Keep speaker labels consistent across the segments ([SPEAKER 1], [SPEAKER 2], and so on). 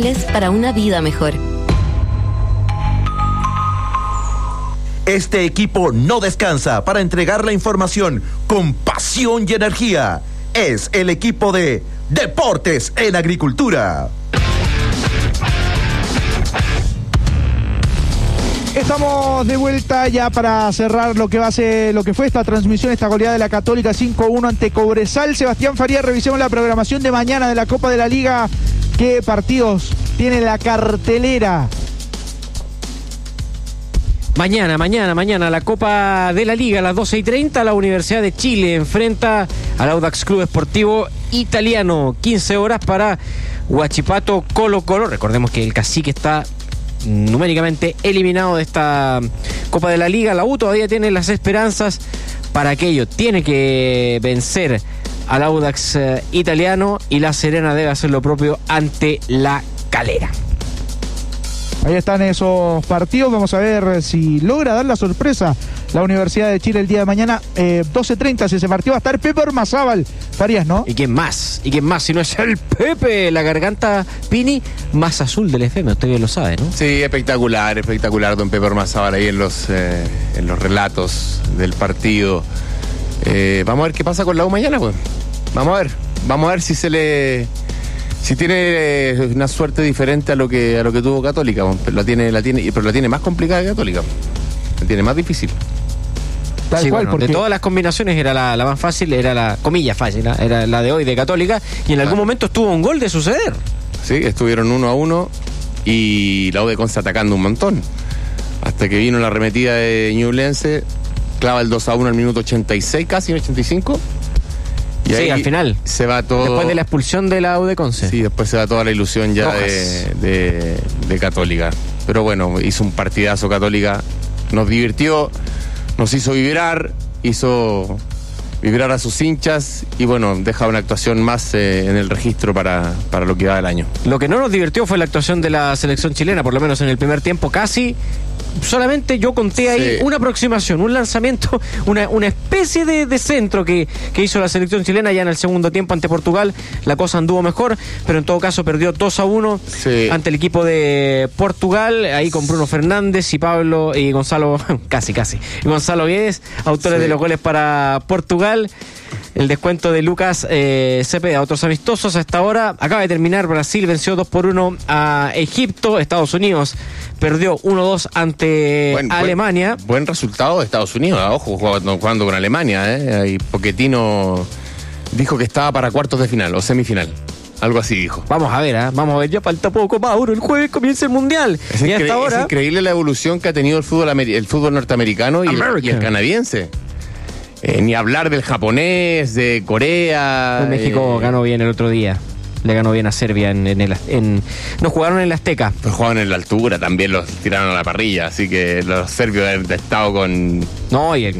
[SPEAKER 1] simples para una vida mejor.
[SPEAKER 2] Este equipo no descansa para entregar la información con pasión y energía. Es el equipo de Deportes en Agricultura.
[SPEAKER 3] Estamos de vuelta ya para cerrar lo que fue esta transmisión, esta goleada de la Católica 5-1 ante Cobresal. Sebastián Farías, revisemos la programación de mañana de la Copa de la Liga. ¿Qué partidos tiene la cartelera?
[SPEAKER 4] Mañana, la Copa de la Liga a las 12:30, la Universidad de Chile enfrenta al Audax Club Esportivo Italiano. 15 horas para Huachipato Colo-Colo. Recordemos que el Cacique está numéricamente eliminado de esta Copa de la Liga. La U todavía tiene las esperanzas para aquello. Tiene que vencer al Audax Italiano y La Serena debe hacer lo propio ante La Calera.
[SPEAKER 3] Ahí están esos partidos. Vamos a ver si logra dar la sorpresa la Universidad de Chile el día de mañana. 12:30, si ese partido va a estar Pepe Ormazábal. Farías, ¿no?
[SPEAKER 4] ¿Y quién más? Si no es el Pepe, la garganta Pini más azul del FM. Usted bien lo sabe, ¿no?
[SPEAKER 5] Sí, espectacular don Pepe Ormazábal ahí en los relatos del partido. Vamos a ver qué pasa con la U mañana, pues. Vamos a ver si tiene una suerte diferente a lo que tuvo Católica, pero la tiene más complicada que Católica. La tiene más difícil.
[SPEAKER 4] Sí, bueno, de todas las combinaciones era la más fácil, era la comilla fácil, ¿no? Era la de hoy de Católica, y en algún momento estuvo un gol de suceder.
[SPEAKER 5] Sí, estuvieron 1-1 y la U de Conce atacando un montón. Hasta que vino la arremetida de Ñublense, clava el 2-1 al minuto 86, casi 85. Y
[SPEAKER 4] sí, al final
[SPEAKER 5] se va todo.
[SPEAKER 4] Después de la expulsión de la U de Conce.
[SPEAKER 5] Sí, después se va toda la ilusión ya de Católica. Pero bueno, hizo un partidazo Católica. Nos divirtió, nos hizo vibrar a sus hinchas y bueno, deja una actuación más en el registro para lo que va del año.
[SPEAKER 4] Lo que no nos divirtió fue la actuación de la selección chilena, por lo menos en el primer tiempo casi. Solamente yo conté ahí una aproximación, un lanzamiento, una especie de centro que hizo la selección chilena ya en el segundo tiempo ante Portugal. La cosa anduvo mejor, pero en todo caso perdió 2-1 ante el equipo de Portugal, ahí con Bruno Fernández y Pablo y Gonzalo, casi, y Gonzalo Guedes, autores de los goles para Portugal. El descuento de Lucas Cepeda. Otros amistosos hasta ahora. Acaba de terminar. Brasil venció 2-1 a Egipto. Estados Unidos perdió 1-2 ante Alemania.
[SPEAKER 5] Buen resultado de Estados Unidos. Ojo, jugando con Alemania. Y Pochettino dijo que estaba para cuartos de final o semifinal. Algo así dijo.
[SPEAKER 4] Vamos a ver, ya falta poco, Mauro. El jueves comienza el Mundial.
[SPEAKER 5] Es increíble la evolución que ha tenido el fútbol norteamericano y el canadiense. Ni hablar del japonés, de Corea.
[SPEAKER 4] México ganó bien el otro día. Le ganó bien a Serbia no jugaron en el Azteca.
[SPEAKER 5] Pues jugaban en la altura, también los tiraron a la parrilla. Así que los serbios han estado con...
[SPEAKER 4] No, y el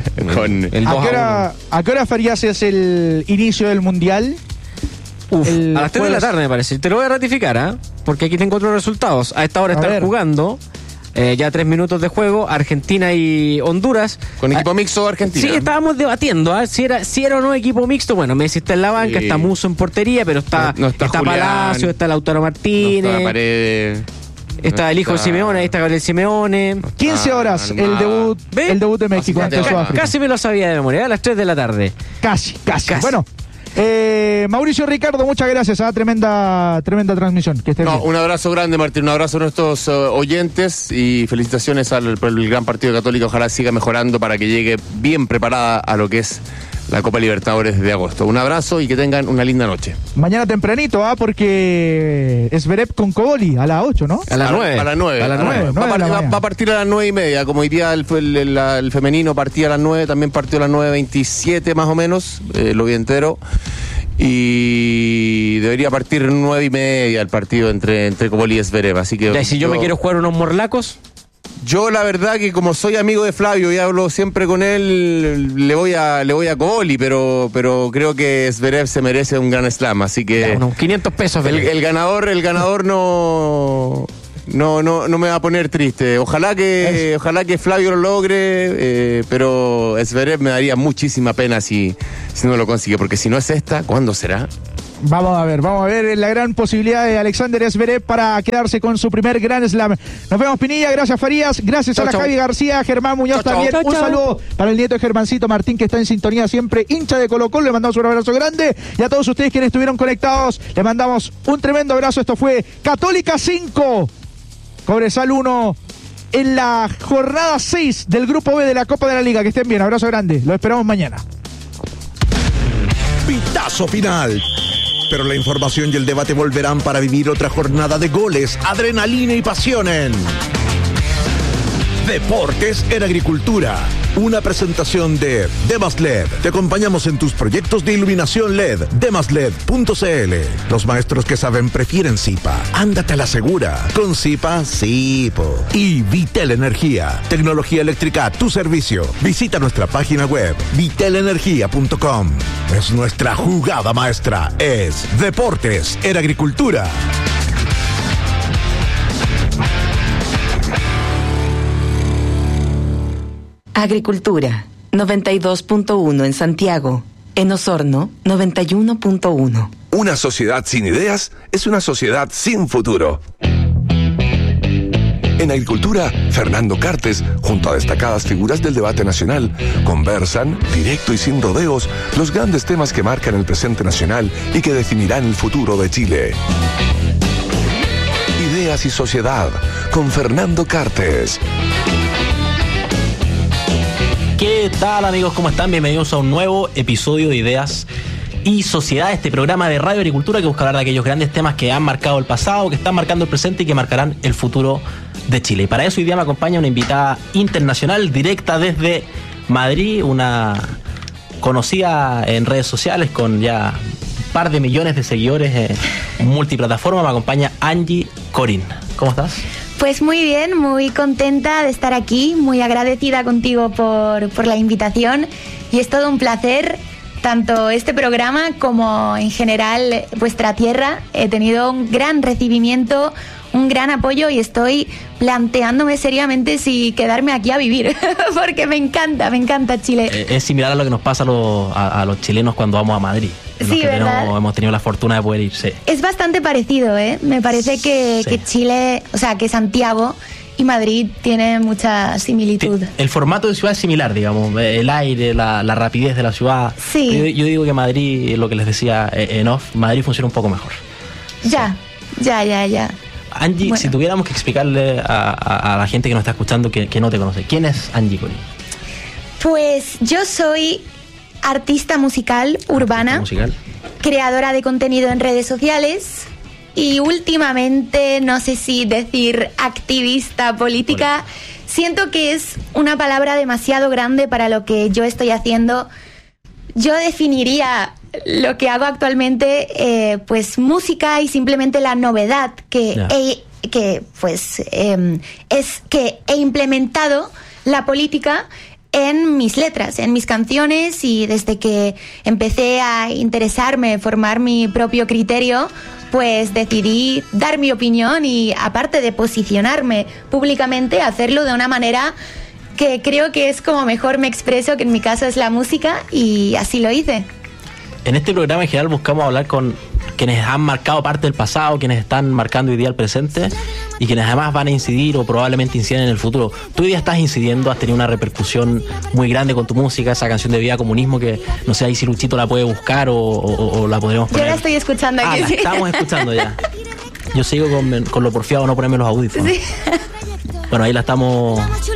[SPEAKER 3] 2-1. ¿A qué hora, Farías, es el inicio del Mundial?
[SPEAKER 4] A las 3 de la tarde me parece. Te lo voy a ratificar, porque aquí tengo otros resultados. A esta hora están jugando... ya 3 minutos de juego, Argentina y Honduras.
[SPEAKER 5] ¿Con equipo mixto Argentina?
[SPEAKER 4] Sí, estábamos debatiendo si era o no equipo mixto. Bueno, Messi está en la banca, está Musso en portería, pero está Julián, Palacio, está Lautaro Martínez,
[SPEAKER 5] no está Paredes,
[SPEAKER 4] está el hijo de Simeone, ahí está Gabriel Simeone.
[SPEAKER 3] 15 horas el debut de México ante Sudáfrica.
[SPEAKER 4] Casi me lo sabía de memoria, a las 3 de la tarde.
[SPEAKER 3] Casi. Bueno, Mauricio Ricardo, muchas gracias. Tremenda transmisión. Que esté bien.
[SPEAKER 5] Un abrazo grande, Martín. Un abrazo a nuestros oyentes y felicitaciones por el gran partido de Católica. Ojalá siga mejorando para que llegue bien preparada a lo que es la Copa Libertadores de agosto. Un abrazo y que tengan una linda noche.
[SPEAKER 3] Mañana tempranito, porque es Zverev con Coboli a las 8, ¿no?
[SPEAKER 4] A las 9.
[SPEAKER 5] A las 9. Va a partir a las 9:30. Como hoy día el femenino partía a las 9, también partió a las 9:27 más o menos, lo vi entero. Y debería partir 9:30 el partido entre Coboli y Zverev. Así que.
[SPEAKER 4] ¿Y si yo me quiero jugar unos morlacos?
[SPEAKER 5] Yo la verdad que como soy amigo de Flavio y hablo siempre con él, le voy a Coboli, pero creo que Zverev se merece un gran slam, así que
[SPEAKER 4] unos 500 pesos.
[SPEAKER 5] El ganador no me va a poner triste. Ojalá que Flavio lo logre, pero Zverev me daría muchísima pena si no lo consigue, porque si no es esta, ¿cuándo será?
[SPEAKER 3] Vamos a ver la gran posibilidad de Alexander Zverev para quedarse con su primer Grand Slam. Nos vemos, Pinilla, gracias Farías, gracias a la Javi García, Germán Muñoz también. Un saludo para el nieto de Germancito Martín, que está en sintonía siempre, hincha de Colo-Colo, le mandamos un abrazo grande, y a todos ustedes quienes estuvieron conectados, le mandamos un tremendo abrazo. Esto fue Católica 5, Cobresal 1, en la jornada 6 del Grupo B de la Copa de la Liga. Que estén bien, abrazo grande, lo esperamos mañana.
[SPEAKER 2] Pitazo final. Pero la información y el debate volverán para vivir otra jornada de goles, adrenalina y pasión en Deportes en Agricultura. Una presentación de Demas LED. Te acompañamos en tus proyectos de iluminación LED. Demasled.cl. Los maestros que saben prefieren Zipa. Ándate a la segura. Con Zipa, Zipo. Y Vitel Energía. Tecnología eléctrica a tu servicio. Visita nuestra página web vitelenergia.com. Es nuestra jugada maestra. Es Deportes en Agricultura.
[SPEAKER 1] Agricultura, 92.1 en Santiago. En Osorno, 91.1.
[SPEAKER 6] Una sociedad sin ideas es una sociedad sin futuro. En Agricultura, Fernando Cartes, junto a destacadas figuras del debate nacional, conversan, directo y sin rodeos, los grandes temas que marcan el presente nacional y que definirán el futuro de Chile. Ideas y sociedad, con Fernando Cartes.
[SPEAKER 7] ¿Qué tal, amigos? ¿Cómo están? Bienvenidos a un nuevo episodio de Ideas y Sociedad, este programa de Radio Agricultura que busca hablar de aquellos grandes temas que han marcado el pasado, que están marcando el presente y que marcarán el futuro de Chile. Y para eso hoy día me acompaña una invitada internacional directa desde Madrid, una conocida en redes sociales con ya un par de millones de seguidores en multiplataforma. Me acompaña Angie Corín. ¿Cómo estás?
[SPEAKER 8] Pues muy bien, muy contenta de estar aquí, muy agradecida contigo por la invitación, y es todo un placer, tanto este programa como en general vuestra tierra. He tenido un gran recibimiento, un gran apoyo, y estoy planteándome seriamente si quedarme aquí a vivir, porque me encanta Chile.
[SPEAKER 7] Es similar a lo que nos pasa a los chilenos cuando vamos a Madrid.
[SPEAKER 8] Sí, ¿verdad?
[SPEAKER 7] Hemos tenido la fortuna de poder ir, sí.
[SPEAKER 8] Es bastante parecido, ¿eh? Me parece que Chile, o sea, que Santiago y Madrid tienen mucha similitud.
[SPEAKER 7] El formato de ciudad es similar, digamos, el aire, la rapidez de la ciudad.
[SPEAKER 8] Sí.
[SPEAKER 7] Yo digo que Madrid, lo que les decía en off, Madrid funciona un poco mejor.
[SPEAKER 8] Ya.
[SPEAKER 7] Angie, bueno, si tuviéramos que explicarle a la gente que nos está escuchando que no te conoce, ¿quién es Angie Corín?
[SPEAKER 8] Pues yo soy artista musical urbana, creadora de contenido en redes sociales y últimamente, no sé si decir activista política. Siento que es una palabra demasiado grande para lo que yo estoy haciendo. Yo definiría lo que hago actualmente pues música y simplemente la novedad que he implementado la política en mis letras, en mis canciones, y desde que empecé a interesarme, formar mi propio criterio, pues decidí dar mi opinión y, aparte de posicionarme públicamente, hacerlo de una manera que creo que es como mejor me expreso, que en mi caso es la música, y así lo hice.
[SPEAKER 7] En este programa en general buscamos hablar con quienes han marcado parte del pasado, quienes están marcando hoy día el presente y quienes además van a incidir o probablemente inciden en el futuro. Tú hoy día estás incidiendo, has tenido una repercusión muy grande con tu música, esa canción de Viva Comunismo que no sé ahí si Luchito la puede buscar o la podremos poner.
[SPEAKER 8] Yo la estoy escuchando aquí.
[SPEAKER 7] La estamos escuchando ya. Yo sigo con lo porfiado no ponerme los audífonos. Sí. Bueno, ahí la estamos.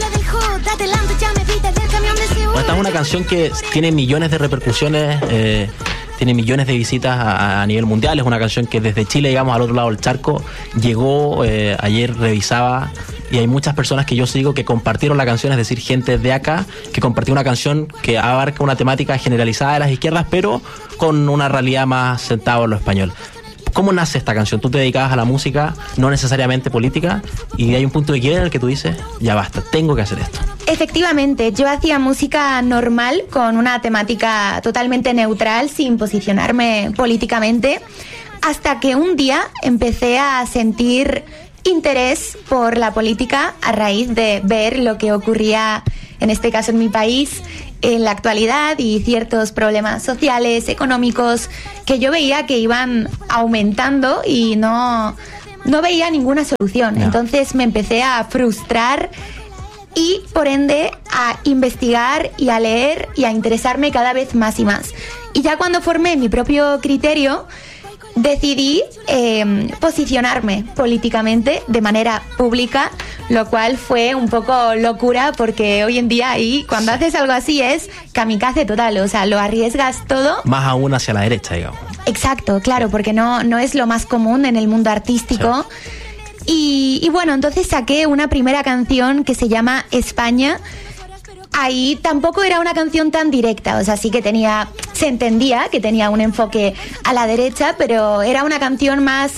[SPEAKER 7] Bueno, esta es una canción que tiene millones de repercusiones, tiene millones de visitas a nivel mundial. Es una canción que desde Chile, digamos, al otro lado del charco, llegó, ayer revisaba, y hay muchas personas que yo sigo que compartieron la canción, es decir, gente de acá, que compartió una canción que abarca una temática generalizada de las izquierdas, pero con una realidad más sentada en lo español. ¿Cómo nace esta canción? Tú te dedicabas a la música, no necesariamente política, y hay un punto de quiebre en el que tú dices, ya basta, tengo que hacer esto.
[SPEAKER 8] Efectivamente, yo hacía música normal, con una temática totalmente neutral, sin posicionarme políticamente, hasta que un día empecé a sentir interés por la política a raíz de ver lo que ocurría, en este caso en mi país, en la actualidad y ciertos problemas sociales, económicos, que yo veía que iban aumentando y no veía ninguna solución. Entonces me empecé a frustrar y, por ende, a investigar y a leer y a interesarme cada vez más y más. Y ya cuando formé mi propio criterio, decidí posicionarme políticamente de manera pública, lo cual fue un poco locura, porque hoy en día ahí, cuando haces algo así, es kamikaze total, o sea, lo arriesgas todo.
[SPEAKER 7] Más aún hacia la derecha, digamos.
[SPEAKER 8] Exacto, claro, porque no es lo más común en el mundo artístico. Sí. Y bueno, entonces saqué una primera canción que se llama España. Ahí tampoco era una canción tan directa, o sea, sí que se entendía que tenía un enfoque a la derecha, pero era una canción más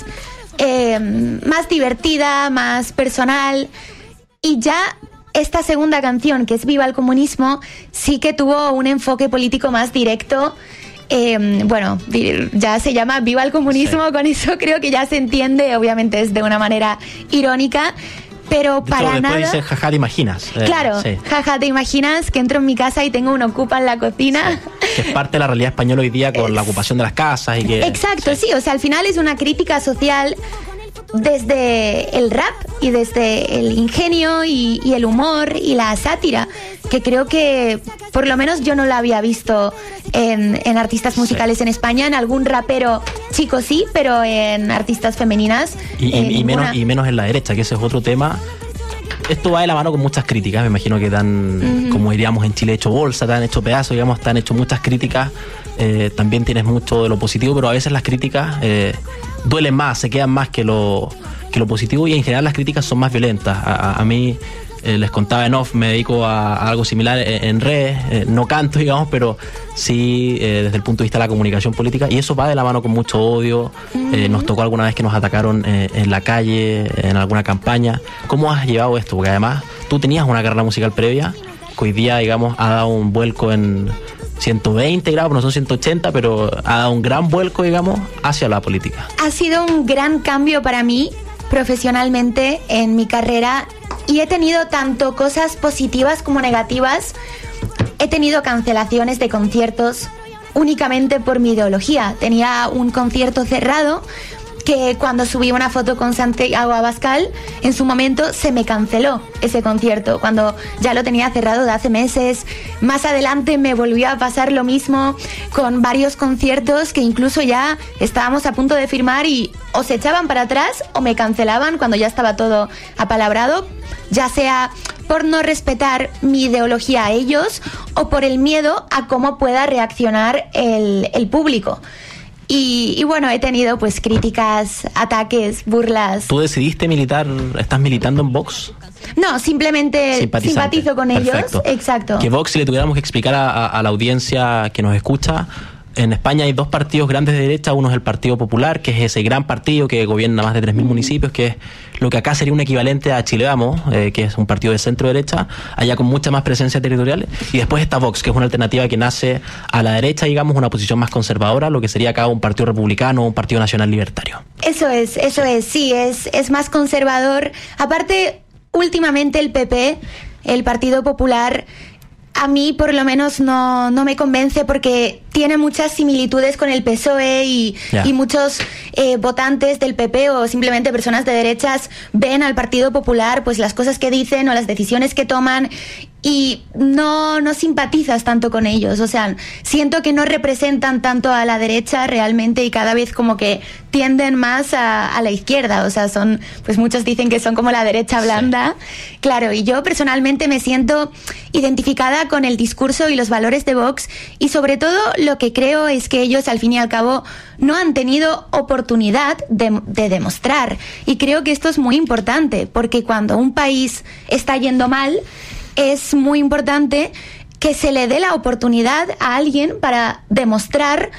[SPEAKER 8] divertida, más personal. Y ya esta segunda canción, que es Viva el Comunismo, sí que tuvo un enfoque político más directo. Bueno, ya se llama Viva el Comunismo, sí. Con eso creo que ya se entiende, obviamente es de una manera irónica. Pero para nada.
[SPEAKER 7] Dice, jaja, te imaginas.
[SPEAKER 8] Claro, sí. Jaja, te imaginas que entro en mi casa y tengo un ocupa en la cocina.
[SPEAKER 7] Sí. Que es parte de la realidad española hoy día con la ocupación de las casas y que.
[SPEAKER 8] Exacto, sí. O sea, al final es una crítica social desde el rap y desde el ingenio y el humor y la sátira, que creo que por lo menos yo no la había visto en artistas musicales en España. En algún rapero chico sí, pero en artistas femeninas
[SPEAKER 7] y menos en la derecha, que ese es otro tema. Esto va de la mano con muchas críticas, me imagino que dan, como diríamos en Chile, hecho bolsa, te han hecho pedazos, digamos, te han hecho muchas críticas. También tienes mucho de lo positivo, pero a veces las críticas duelen más, se quedan más que lo positivo, y en general las críticas son más violentas. A mí, les contaba en off, me dedico a algo similar en redes, no canto, digamos, pero sí desde el punto de vista de la comunicación política, y eso va de la mano con mucho odio. Nos tocó alguna vez que nos atacaron en la calle, en alguna campaña. ¿Cómo has llevado esto? Porque además tú tenías una carrera musical previa que hoy día, digamos, ha dado un vuelco en 120 grados, no son 180, pero ha dado un gran vuelco, digamos, hacia la política.
[SPEAKER 8] Ha sido un gran cambio para mí profesionalmente en mi carrera, y he tenido tanto cosas positivas como negativas. He tenido cancelaciones de conciertos únicamente por mi ideología. Tenía un concierto cerrado que cuando subí una foto con Santiago Abascal, en su momento se me canceló ese concierto, cuando ya lo tenía cerrado de hace meses. Más adelante me volvió a pasar lo mismo con varios conciertos que incluso ya estábamos a punto de firmar y o se echaban para atrás o me cancelaban cuando ya estaba todo apalabrado, ya sea por no respetar mi ideología a ellos o por el miedo a cómo pueda reaccionar el público. Y bueno, he tenido pues críticas, ataques, burlas.
[SPEAKER 7] ¿Tú decidiste militar, estás militando en Vox?
[SPEAKER 8] No, simplemente simpatizo con ellos. Exacto.
[SPEAKER 7] Que Vox, si le tuviéramos que explicar a la audiencia que nos escucha, en España hay dos partidos grandes de derecha. Uno es el Partido Popular, que es ese gran partido que gobierna más de 3.000 municipios, que es lo que acá sería un equivalente a Chile Vamos, que es un partido de centro-derecha, allá con mucha más presencia territorial. Y después está Vox, que es una alternativa que nace a la derecha, digamos, una posición más conservadora, lo que sería acá un partido republicano o un partido nacional libertario.
[SPEAKER 8] Eso es, sí, es más conservador. Aparte, últimamente el PP, el Partido Popular, a mí por lo menos no me convence, porque tiene muchas similitudes con el PSOE y muchos votantes del PP o simplemente personas de derechas ven al Partido Popular pues las cosas que dicen o las decisiones que toman y no simpatizas tanto con ellos. O sea, siento que no representan tanto a la derecha realmente y cada vez como que tienden más a la izquierda. O sea, pues muchos dicen que son como la derecha blanda. Sí. Claro, y yo personalmente me siento identificada con el discurso y los valores de Vox, y sobre todo lo que creo es que ellos al fin y al cabo no han tenido oportunidad de demostrar. Y creo que esto es muy importante, porque cuando un país está yendo mal, es muy importante que se le dé la oportunidad a alguien para demostrar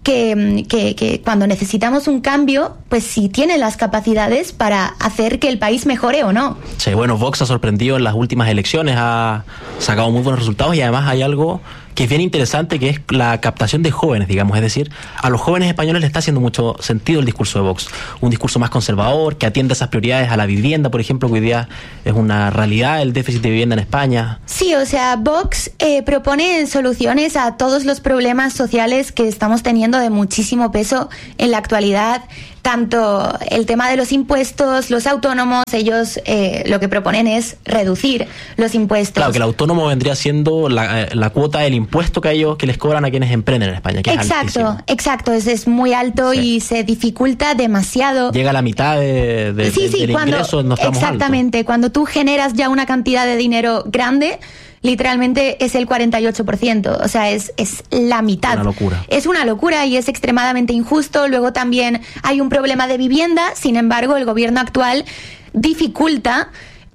[SPEAKER 8] que cuando necesitamos un cambio, pues si tiene las capacidades para hacer que el país mejore o no.
[SPEAKER 7] Sí, bueno, Vox ha sorprendido en las últimas elecciones, ha sacado muy buenos resultados, y además hay algo que es bien interesante, que es la captación de jóvenes, digamos. Es decir, a los jóvenes españoles les está haciendo mucho sentido el discurso de Vox. Un discurso más conservador, que atiende esas prioridades a la vivienda, por ejemplo, que hoy día es una realidad el déficit de vivienda en España.
[SPEAKER 8] Sí, o sea, Vox propone soluciones a todos los problemas sociales que estamos teniendo de muchísimo peso en la actualidad. Tanto el tema de los impuestos, los autónomos, ellos lo que proponen es reducir los impuestos.
[SPEAKER 7] Claro, que el autónomo vendría siendo la cuota del impuesto que les cobran a quienes emprenden en España, que es altísimo.
[SPEAKER 8] Exacto, es muy alto y se dificulta demasiado.
[SPEAKER 7] Llega a la mitad del ingreso en los tramos
[SPEAKER 8] exactamente,
[SPEAKER 7] altos.
[SPEAKER 8] Cuando tú generas ya una cantidad de dinero grande, literalmente es el 48%, o sea, es la mitad.
[SPEAKER 7] Una locura.
[SPEAKER 8] Es una locura y es extremadamente injusto. Luego también hay un problema de vivienda, sin embargo, el gobierno actual dificulta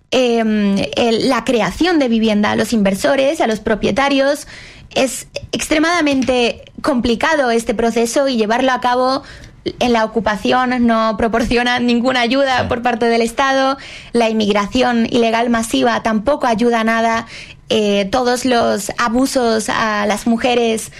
[SPEAKER 8] la creación de vivienda a los inversores, a los propietarios. Es extremadamente complicado este proceso y llevarlo a cabo. En la ocupación no proporciona ninguna ayuda por parte del Estado. La inmigración ilegal masiva tampoco ayuda a nada. Todos los abusos a las mujeres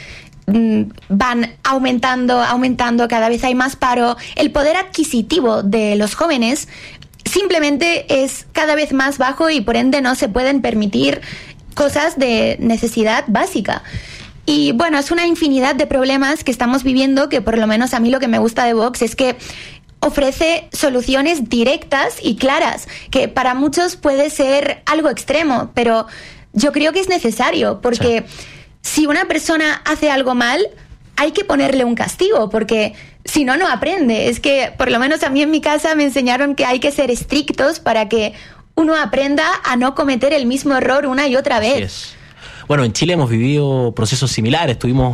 [SPEAKER 8] van aumentando, cada vez hay más paro. El poder adquisitivo de los jóvenes simplemente es cada vez más bajo y por ende no se pueden permitir cosas de necesidad básica. Y bueno, es una infinidad de problemas que estamos viviendo, que por lo menos a mí lo que me gusta de Vox es que ofrece soluciones directas y claras, que para muchos puede ser algo extremo, pero yo creo que es necesario, porque si una persona hace algo mal, hay que ponerle un castigo, porque si no, no aprende. Es que por lo menos a mí en mi casa me enseñaron que hay que ser estrictos para que uno aprenda a no cometer el mismo error una y otra vez.
[SPEAKER 7] Así es. Bueno, en Chile hemos vivido procesos similares.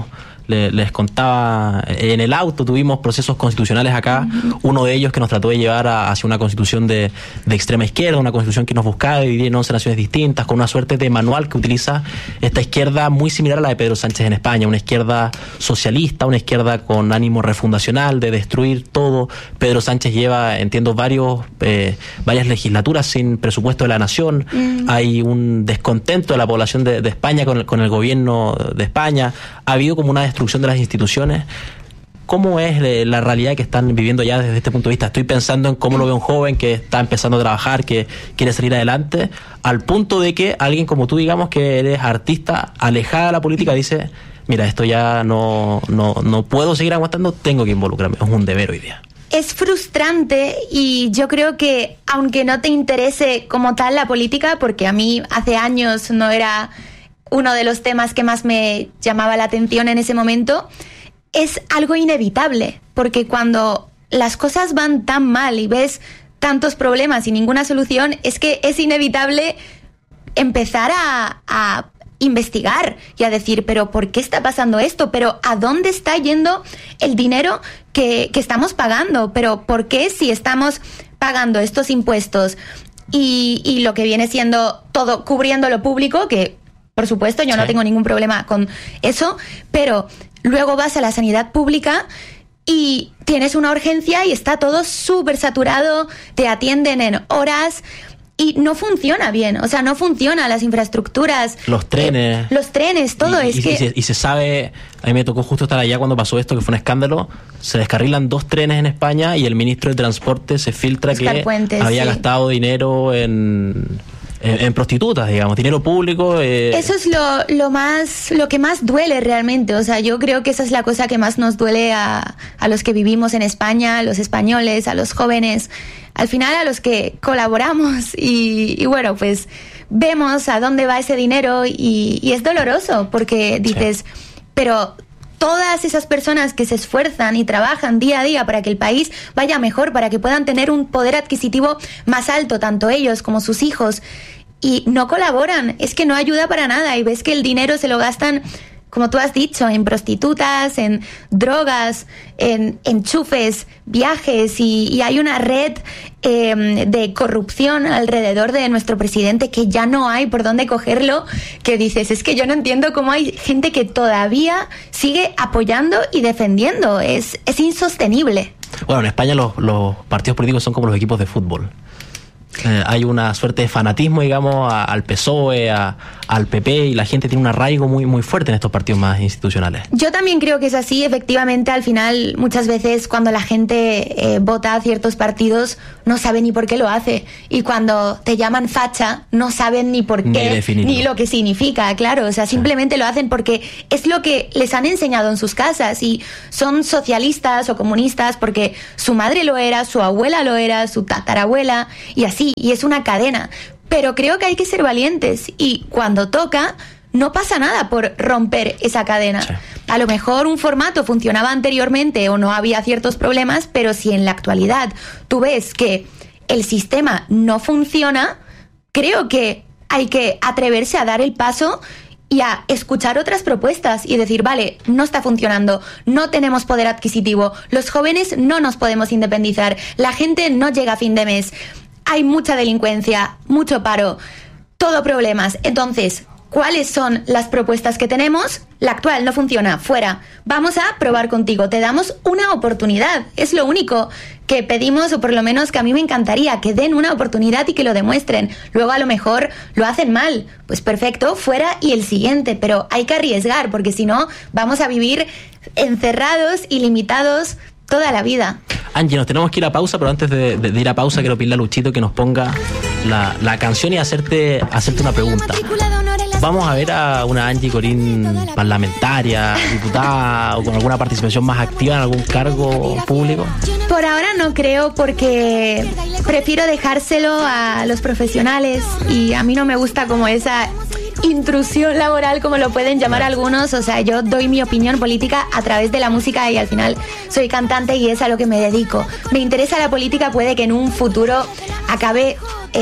[SPEAKER 7] Les contaba, en el auto tuvimos procesos constitucionales acá. Uno de ellos que nos trató de llevar hacia una constitución de extrema izquierda, una constitución que nos buscaba dividir en 11 naciones distintas, con una suerte de manual que utiliza esta izquierda muy similar a la de Pedro Sánchez en España, una izquierda socialista, una izquierda con ánimo refundacional de destruir todo. Pedro Sánchez lleva, entiendo, varias legislaturas sin presupuesto de la nación. Hay un descontento de la población de España con el gobierno de España. Ha habido como una destrucción de las instituciones. ¿Cómo es la realidad que están viviendo ya desde este punto de vista? Estoy pensando en cómo lo ve un joven que está empezando a trabajar, que quiere salir adelante, al punto de que alguien como tú, digamos, que eres artista, alejada de la política, dice, mira, esto ya no puedo seguir aguantando, tengo que involucrarme, es un deber hoy día.
[SPEAKER 8] Es frustrante y yo creo que, aunque no te interese como tal la política, porque a mí hace años no era uno de los temas que más me llamaba la atención en ese momento, es algo inevitable, porque cuando las cosas van tan mal y ves tantos problemas y ninguna solución, es que es inevitable empezar a investigar y a decir, pero ¿por qué está pasando esto? ¿Pero a dónde está yendo el dinero que estamos pagando? ¿Pero por qué, si estamos pagando estos impuestos y lo que viene siendo todo cubriendo lo público, que por supuesto yo no tengo ningún problema con eso, pero luego vas a la sanidad pública y tienes una urgencia y está todo súper saturado, te atienden en horas y no funciona bien, o sea, no funcionan las infraestructuras.
[SPEAKER 7] Los trenes.
[SPEAKER 8] Todo
[SPEAKER 7] y se sabe, a mí me tocó justo estar allá cuando pasó esto, que fue un escándalo, se descarrilan 2 trenes en España y el ministro de Transporte se filtra
[SPEAKER 8] Oscar
[SPEAKER 7] que
[SPEAKER 8] Puentes,
[SPEAKER 7] había gastado dinero en prostitutas, digamos, dinero público.
[SPEAKER 8] Eso es lo que más duele realmente. O sea, yo creo que esa es la cosa que más nos duele a los que vivimos en España, a los españoles, a los jóvenes, al final a los que colaboramos y bueno, pues vemos a dónde va ese dinero y es doloroso porque dices, pero todas esas personas que se esfuerzan y trabajan día a día para que el país vaya mejor, para que puedan tener un poder adquisitivo más alto, tanto ellos como sus hijos, y no colaboran, es que no ayuda para nada y ves que el dinero se lo gastan, como tú has dicho, en prostitutas, en drogas, en enchufes, viajes y hay una red de corrupción alrededor de nuestro presidente que ya no hay por dónde cogerlo, que dices, es que yo no entiendo cómo hay gente que todavía sigue apoyando y defendiendo, es insostenible.
[SPEAKER 7] Bueno, en España los partidos políticos son como los equipos de fútbol. hay una suerte de fanatismo, digamos, al PSOE, al PP, y la gente tiene un arraigo muy, muy fuerte en estos partidos más institucionales.
[SPEAKER 8] Yo también creo que es así. Efectivamente, al final, muchas veces cuando la gente vota a ciertos partidos, no sabe ni por qué lo hace. Y cuando te llaman facha, no saben ni por qué, ni lo que significa, claro. O sea, simplemente lo hacen porque es lo que les han enseñado en sus casas. Y son socialistas o comunistas porque su madre lo era, su abuela lo era, su tatarabuela, y así. Y es una cadena. Pero creo que hay que ser valientes, y cuando toca, no pasa nada por romper esa cadena. Sí. A lo mejor un formato funcionaba anteriormente o no había ciertos problemas, pero si en la actualidad tú ves que el sistema no funciona, creo que hay que atreverse a dar el paso y a escuchar otras propuestas y decir, vale, no está funcionando, no tenemos poder adquisitivo, los jóvenes no nos podemos independizar, la gente no llega a fin de mes, hay mucha delincuencia, mucho paro, todo problemas. Entonces, ¿cuáles son las propuestas que tenemos? La actual no funciona, fuera. Vamos a probar contigo, te damos una oportunidad. Es lo único que pedimos, o por lo menos que a mí me encantaría, que den una oportunidad y que lo demuestren. Luego a lo mejor lo hacen mal, pues perfecto, fuera y el siguiente. Pero hay que arriesgar, porque si no vamos a vivir encerrados y limitados toda la vida.
[SPEAKER 7] Angie, nos tenemos que ir a pausa, pero antes de ir a pausa quiero pedirle a Luchito que nos ponga la canción y hacerte una pregunta. ¿Vamos a ver a una Angie Corín parlamentaria, diputada, o con alguna participación más activa en algún cargo público?
[SPEAKER 8] Por ahora no creo, porque prefiero dejárselo a los profesionales, y a mí no me gusta como esa intrusión laboral, como lo pueden llamar algunos. O sea, yo doy mi opinión política a través de la música, y al final soy cantante y es a lo que me dedico. Me interesa la política, puede que en un futuro acabe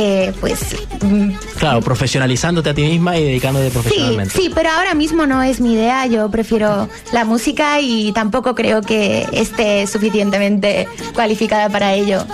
[SPEAKER 7] claro, profesionalizándote a ti misma y dedicándote profesionalmente.
[SPEAKER 8] Sí, pero ahora mismo no es mi idea. Yo prefiero la música y tampoco creo que esté suficientemente cualificada para ello.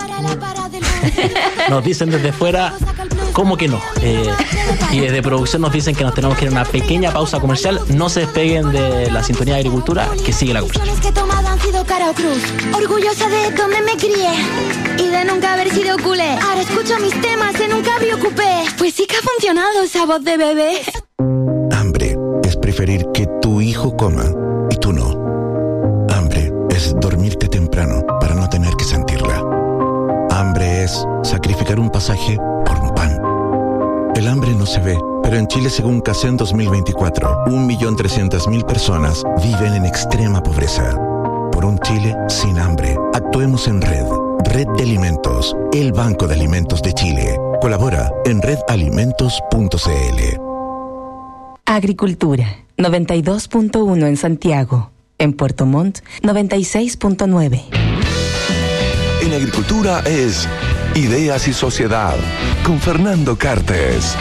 [SPEAKER 7] Nos dicen desde fuera, ¿cómo que no? Y desde producción nos dicen que nos tenemos que ir a una pequeña pausa comercial. No se despeguen de la sintonía de Agricultura, que sigue la conversación.
[SPEAKER 9] Que he tomado han sido cara o cruz, orgullosa de donde me crié y de nunca haber sido culé. Ahora escucho mis temas en un cabrio coupé. Pues sí que ha funcionado esa voz de bebé.
[SPEAKER 2] Hambre es preferir que tu hijo coma y tú no. Hambre es dormirte temprano para no tener que sentirla. Hambre es sacrificar un pasaje por un pan. El hambre no se ve, pero en Chile, según CACEN 2024, 1.300.000 personas viven en extrema pobreza. Por un Chile sin hambre, actuemos en red. Red de Alimentos, el Banco de Alimentos de Chile. Colabora en redalimentos.cl.
[SPEAKER 1] Agricultura, 92.1 en Santiago. En Puerto Montt, 96.9.
[SPEAKER 6] En Agricultura es Ideas y Sociedad, con Fernando Cartes.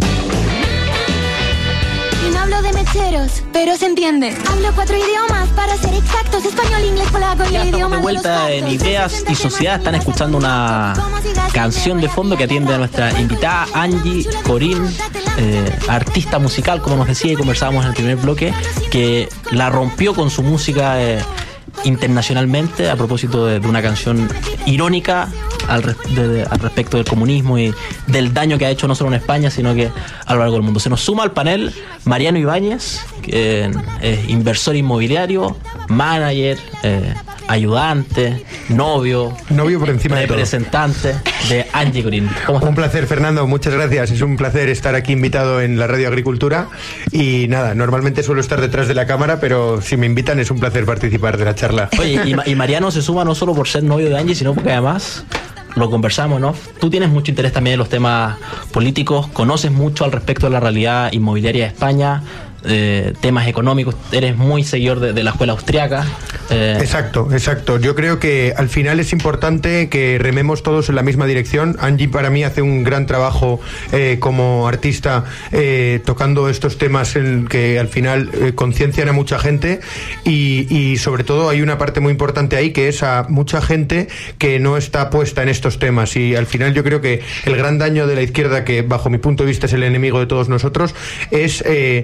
[SPEAKER 9] Y no hablo de mecheros, pero se entiende. Hablo 4 idiomas, para ser exactos: español, inglés, polaco y el idioma
[SPEAKER 7] de vuelta en Ideas y Sociedad. Están escuchando una canción de fondo que atiende a nuestra invitada Angie Corín, artista musical, como nos decía y conversábamos en el primer bloque, que la rompió con su música internacionalmente, a propósito de una canción irónica al respecto del comunismo y del daño que ha hecho no solo en España, sino que a lo largo del mundo. Se nos suma al panel Mariano Ibáñez, que es inversor inmobiliario, manager, ayudante, novio
[SPEAKER 10] por encima de todo,
[SPEAKER 7] representante de Angie Corín.
[SPEAKER 10] Un placer, Fernando, muchas gracias. Es un placer estar aquí invitado en la Radio Agricultura. Y nada, normalmente suelo estar detrás de la cámara, pero si me invitan es un placer participar de la charla.
[SPEAKER 7] Oye, y Mariano se suma no solo por ser novio de Angie, sino porque además lo conversamos, ¿no? Tú tienes mucho interés también en los temas políticos, conoces mucho al respecto de la realidad inmobiliaria de España, temas económicos, eres muy seguidor de la escuela austriaca.
[SPEAKER 10] Exacto. Yo creo que al final es importante que rememos todos en la misma dirección. Angie para mí hace un gran trabajo como artista, tocando estos temas que al final conciencian a mucha gente, y sobre todo hay una parte muy importante ahí, que es a mucha gente que no está puesta en estos temas, y al final yo creo que el gran daño de la izquierda, que bajo mi punto de vista es el enemigo de todos nosotros, es la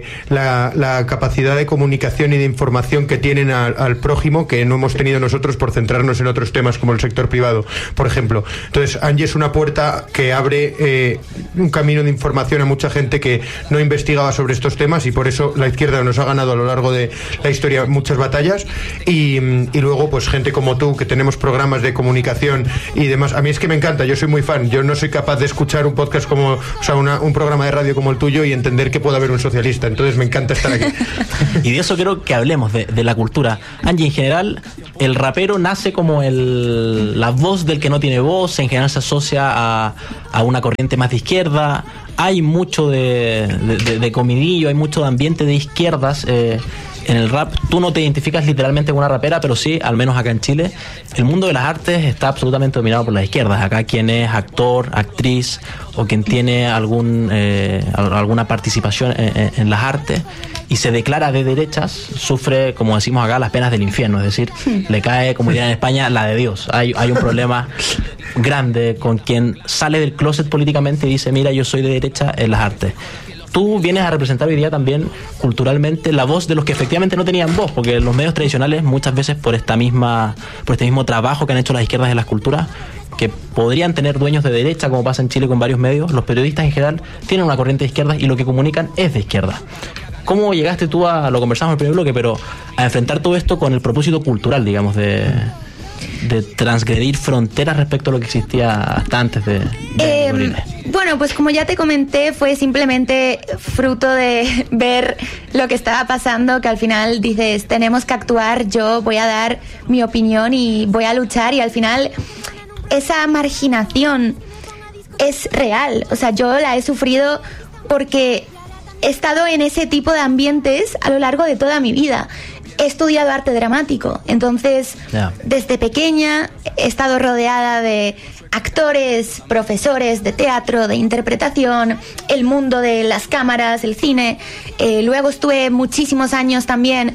[SPEAKER 10] la capacidad de comunicación y de información que tienen al prójimo, que no hemos tenido nosotros por centrarnos en otros temas como el sector privado, por ejemplo. Entonces, Angie es una puerta que abre un camino de información a mucha gente que no investigaba sobre estos temas, y por eso la izquierda nos ha ganado a lo largo de la historia muchas batallas, y luego pues gente como tú, que tenemos programas de comunicación y demás. A mí es que me encanta, yo soy muy fan. Yo no soy capaz de escuchar un podcast como, o sea, un programa de radio como el tuyo y entender que puede haber un socialista. Entonces me encanta estar aquí.
[SPEAKER 7] Y de eso quiero que hablemos, de la cultura. Angie, en general, el rapero nace como la voz del que no tiene voz. En general se asocia a una corriente más de izquierda. Hay mucho de comidillo, hay mucho de ambiente de izquierdas en el rap. Tú no te identificas literalmente con una rapera, pero sí, al menos acá en Chile, el mundo de las artes está absolutamente dominado por las izquierdas. Acá quien es actor, actriz o quien tiene alguna participación en las artes y se declara de derechas, sufre, como decimos acá, las penas del infierno. Es decir, le cae, como dirían en España, la de Dios. Hay un problema grande con quien sale del closet políticamente y dice, mira, yo soy de derecha en las artes. Tú vienes a representar hoy día también culturalmente la voz de los que efectivamente no tenían voz, porque los medios tradicionales muchas veces por este mismo trabajo que han hecho las izquierdas en las culturas, que podrían tener dueños de derecha, como pasa en Chile con varios medios, los periodistas en general tienen una corriente de izquierda y lo que comunican es de izquierda. ¿Cómo llegaste tú lo conversamos en el primer bloque, pero a enfrentar todo esto con el propósito cultural, digamos, de transgredir fronteras respecto a lo que existía hasta antes de
[SPEAKER 8] bueno, pues como ya te comenté, fue simplemente fruto de ver lo que estaba pasando, que al final dices, tenemos que actuar, yo voy a dar mi opinión y voy a luchar, y al final esa marginación es real. O sea, yo la he sufrido porque he estado en ese tipo de ambientes a lo largo de toda mi vida. He estudiado arte dramático, entonces desde pequeña he estado rodeada de actores, profesores de teatro, de interpretación, el mundo de las cámaras, el cine. Luego estuve muchísimos años también,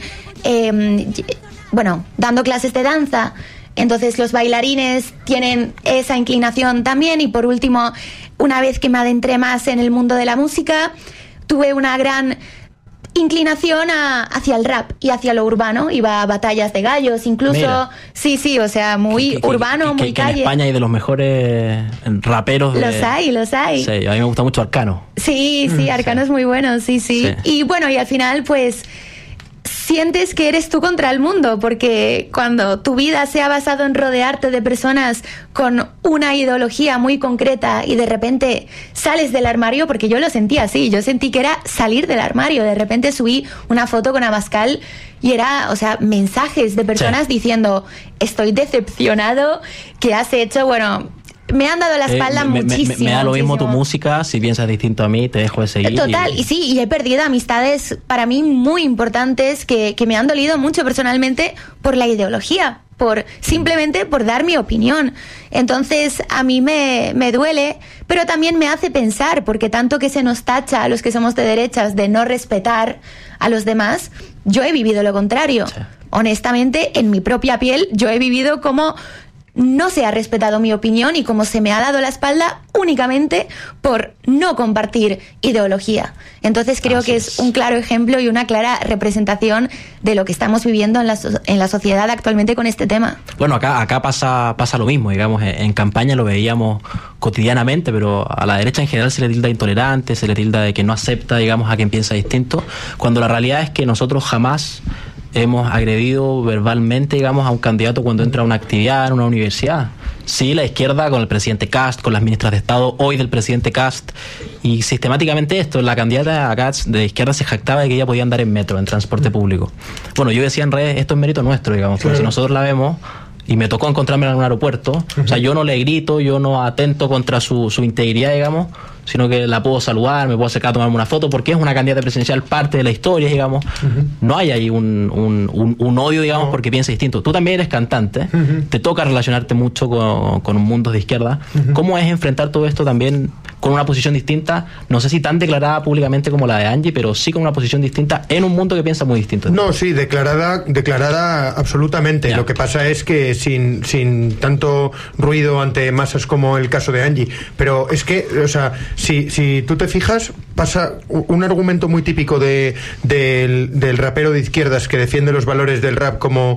[SPEAKER 8] dando clases de danza. Entonces los bailarines tienen esa inclinación también. Y por último, una vez que me adentré más en el mundo de la música, tuve una gran inclinación hacia el rap y hacia lo urbano. Iba a batallas de gallos, incluso. Mira. Sí, o sea, muy urbano, muy calle.
[SPEAKER 7] En España hay de los mejores raperos.
[SPEAKER 8] Los hay.
[SPEAKER 7] Sí, a mí me gusta mucho Arcano.
[SPEAKER 8] Sí, Arcano es muy bueno, sí. Y bueno, y al final, pues, sientes que eres tú contra el mundo, porque cuando tu vida se ha basado en rodearte de personas con una ideología muy concreta y de repente sales del armario, porque yo lo sentí así, yo sentí que era salir del armario. De repente subí una foto con Abascal y era, o sea, mensajes de personas diciendo, estoy decepcionado, ¿qué has hecho? Bueno, me han dado la espalda muchísimo.
[SPEAKER 7] Me da lo mismo tu música, si piensas distinto a mí, te dejo de seguir.
[SPEAKER 8] Total, y he perdido amistades para mí muy importantes que me han dolido mucho personalmente por la ideología, simplemente por dar mi opinión. Entonces a mí me duele, pero también me hace pensar, porque tanto que se nos tacha a los que somos de derechas de no respetar a los demás, yo he vivido lo contrario. Sí. Honestamente, en mi propia piel, yo he vivido como no se ha respetado mi opinión y como se me ha dado la espalda únicamente por no compartir ideología. Entonces creo que es un claro ejemplo y una clara representación de lo que estamos viviendo en la sociedad actualmente con este tema.
[SPEAKER 7] Bueno, acá pasa lo mismo, digamos, en campaña lo veíamos cotidianamente, pero a la derecha en general se le tilda de intolerante, se le tilda de que no acepta, digamos, a quien piensa distinto, cuando la realidad es que nosotros jamás hemos agredido verbalmente, digamos, a un candidato cuando entra a una actividad en una universidad. Sí, la izquierda con el presidente Kast, con las ministras de Estado, hoy del presidente Kast, y sistemáticamente la candidata acá de izquierda se jactaba de que ella podía andar en metro, en transporte público. Bueno, yo decía en redes, esto es mérito nuestro, digamos, porque si nosotros la vemos, y me tocó encontrarme en un aeropuerto, o sea, yo no le grito, yo no atento contra su integridad, digamos, sino que la puedo saludar, me puedo acercar a tomarme una foto, porque es una candidata presidencial, parte de la historia, digamos. No hay ahí un odio, digamos, porque piensa distinto. Tú también eres cantante, te toca relacionarte mucho con un mundo de izquierda. ¿Cómo es enfrentar todo esto también con una posición distinta? No sé si tan declarada públicamente como la de Angie, pero sí con una posición distinta en un mundo que piensa muy distinto.
[SPEAKER 10] No, sí, declarada absolutamente. Ya. Lo que pasa es que sin tanto ruido ante masas como el caso de Angie. Pero es que, o sea, si tú te fijas, pasa un argumento muy típico del rapero de izquierdas que defiende los valores del rap como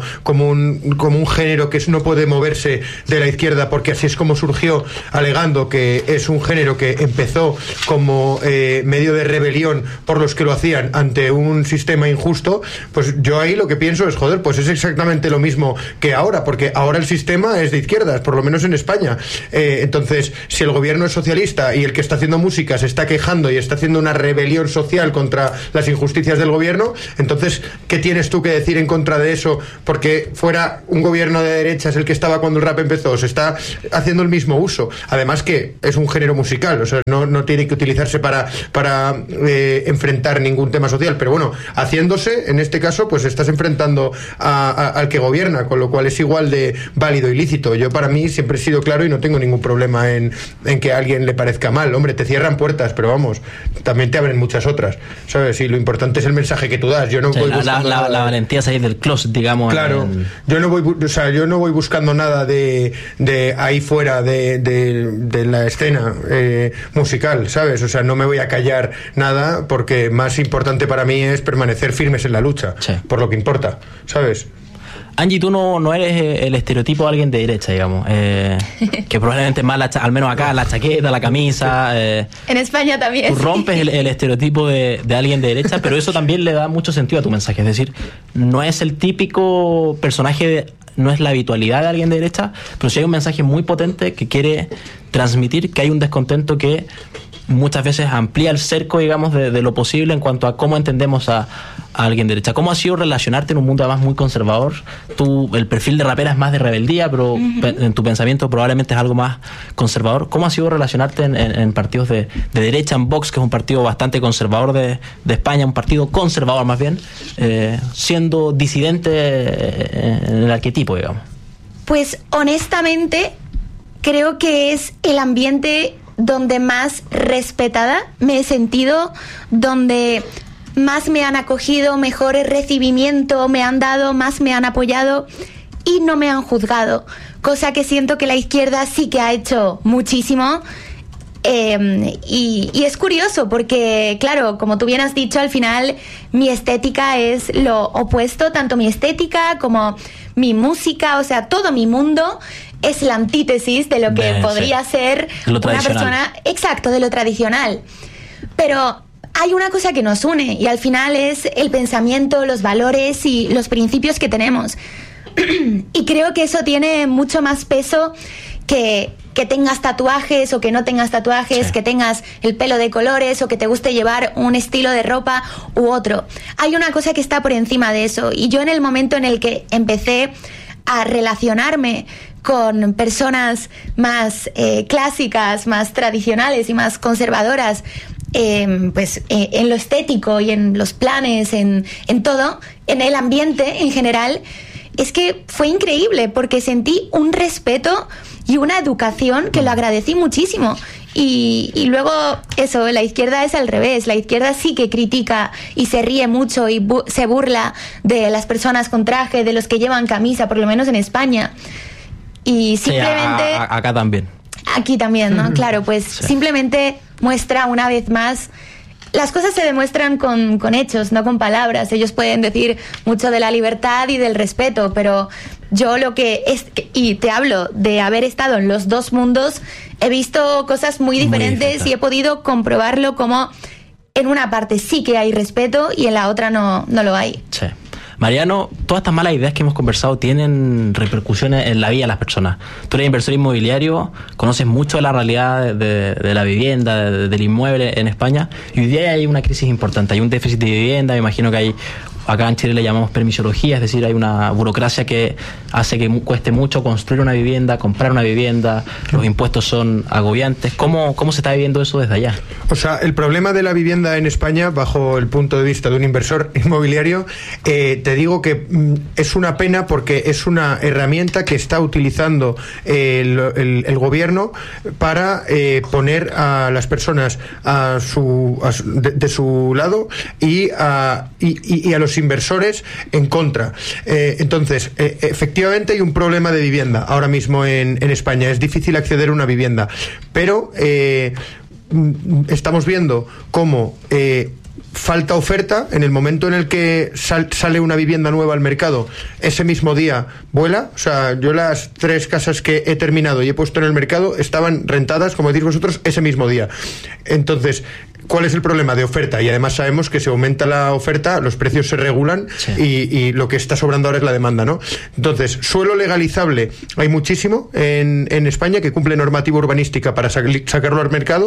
[SPEAKER 10] un género que no puede moverse de la izquierda porque así es como surgió, alegando que es un género que empezó como medio de rebelión por los que lo hacían ante un sistema injusto. Pues yo ahí lo que pienso es, joder, pues es exactamente lo mismo que ahora, porque ahora el sistema es de izquierdas, por lo menos en España. Entonces, si el gobierno es socialista y el que está haciendo música se está quejando y está haciendo una rebelión social contra las injusticias del gobierno, entonces, ¿qué tienes tú que decir en contra de eso? Porque fuera un gobierno de derechas el que estaba cuando el rap empezó, se está haciendo el mismo uso. Además que es un género musical, o sea, no tiene que utilizarse para enfrentar ningún tema social, pero bueno, haciéndose, en este caso, pues estás enfrentando al que gobierna, con lo cual es igual de válido y lícito. Yo, para mí, siempre he sido claro y no tengo ningún problema en que a alguien le parezca mal. Hombre, te cierran puertas, pero vamos, también te abren muchas otras, ¿sabes? Y lo importante es el mensaje que tú das. Yo no voy buscando
[SPEAKER 7] la valentía es salir del closet, digamos.
[SPEAKER 10] Claro, yo no voy buscando nada de ahí fuera de la escena musical, ¿sabes? O sea, no me voy a callar nada, porque más importante para mí es permanecer firmes en la lucha, sí, por lo que importa, ¿sabes?
[SPEAKER 7] Angie, tú no eres el estereotipo de alguien de derecha, digamos, que probablemente más, al menos acá, la chaqueta, la camisa.
[SPEAKER 8] En España también.
[SPEAKER 7] Tú rompes el estereotipo de alguien de derecha, pero eso también le da mucho sentido a tu mensaje. Es decir, no es el típico personaje, no es la habitualidad de alguien de derecha, pero sí hay un mensaje muy potente que quiere transmitir que hay un descontento que muchas veces amplía el cerco, digamos, de lo posible en cuanto a cómo entendemos a alguien de derecha. ¿Cómo ha sido relacionarte en un mundo además muy conservador? El perfil de rapera es más de rebeldía, pero en tu pensamiento probablemente es algo más conservador. ¿Cómo ha sido relacionarte en partidos de derecha, en Vox, que es un partido bastante conservador de España, un partido conservador más bien, siendo disidente en el arquetipo, digamos?
[SPEAKER 8] Pues honestamente creo que es el ambiente donde más respetada me he sentido, donde más me han acogido, mejor recibimiento me han dado, más me han apoyado y no me han juzgado, cosa que siento que la izquierda sí que ha hecho muchísimo. Y es curioso porque, claro, como tú bien has dicho, al final mi estética es lo opuesto, tanto mi estética como mi música, o sea, todo mi mundo es la antítesis de lo que podría ser una persona, exacto, de lo tradicional. Pero hay una cosa que nos une y al final es el pensamiento, los valores y los principios que tenemos. Y creo que eso tiene mucho más peso que tengas tatuajes o que no tengas tatuajes, que tengas el pelo de colores o que te guste llevar un estilo de ropa u otro. Hay una cosa que está por encima de eso, y yo en el momento en el que empecé a relacionarme con personas más clásicas, más tradicionales y más conservadoras, pues en lo estético y en los planes, en todo, en el ambiente en general, es que fue increíble porque sentí un respeto y una educación que lo agradecí muchísimo. Y luego eso, la izquierda es al revés. La izquierda sí que critica y se ríe mucho y se burla de las personas con traje, de los que llevan camisa, por lo menos en España. Y simplemente...
[SPEAKER 7] Sí, acá también.
[SPEAKER 8] Aquí también, ¿no? Claro, pues simplemente muestra una vez más... Las cosas se demuestran con hechos, no con palabras. Ellos pueden decir mucho de la libertad y del respeto, pero yo lo que es, y te hablo de haber estado en los dos mundos, he visto cosas muy diferentes y he podido comprobarlo como en una parte sí que hay respeto y en la otra no lo hay.
[SPEAKER 7] Sí. Mariano, todas estas malas ideas que hemos conversado tienen repercusiones en la vida de las personas. Tú eres inversor inmobiliario, conoces mucho de la realidad de la vivienda, del inmueble en España, y hoy día hay una crisis importante, hay un déficit de vivienda, me imagino que hay... Acá en Chile le llamamos permisología, es decir, hay una burocracia que hace que cueste mucho construir una vivienda, comprar una vivienda, los impuestos son agobiantes. ¿Cómo se está viviendo eso desde allá?
[SPEAKER 10] O sea, el problema de la vivienda en España, bajo el punto de vista de un inversor inmobiliario, te digo que es una pena porque es una herramienta que está utilizando el gobierno para poner a las personas de su lado y a los inversores en contra. Entonces, efectivamente hay un problema de vivienda ahora mismo en España. Es difícil acceder a una vivienda, pero estamos viendo cómo falta oferta. En el momento en el que sale una vivienda nueva al mercado, ese mismo día vuela. O sea, yo las 3 casas que he terminado y he puesto en el mercado estaban rentadas, como decís vosotros, ese mismo día. Entonces, ¿cuál es el problema? De oferta. Y además sabemos que si aumenta la oferta, los precios se regulan, sí, y lo que está sobrando ahora es la demanda, ¿no? Entonces, suelo legalizable hay muchísimo en España que cumple normativa urbanística para sacarlo al mercado,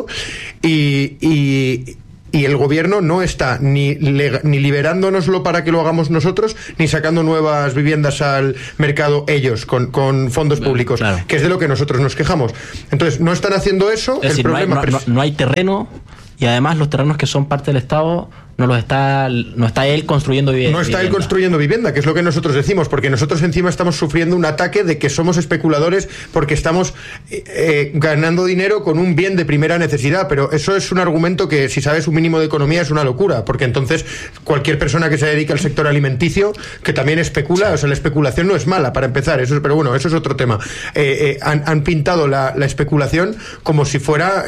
[SPEAKER 10] y el gobierno no está ni liberándonoslo para que lo hagamos nosotros, ni sacando nuevas viviendas al mercado ellos con fondos públicos, claro, que es de lo que nosotros nos quejamos. Entonces, no están haciendo eso.
[SPEAKER 7] Es decir, no hay terreno, y además los terrenos que son parte del Estado no está él construyendo vivienda.
[SPEAKER 10] No está él construyendo vivienda, que es lo que nosotros decimos, porque nosotros encima estamos sufriendo un ataque de que somos especuladores porque estamos ganando dinero con un bien de primera necesidad, pero eso es un argumento que, si sabes un mínimo de economía, es una locura, porque entonces cualquier persona que se dedique al sector alimenticio, que también especula, o sea, la especulación no es mala, para empezar, pero bueno, eso es otro tema. Han pintado la especulación como si fuera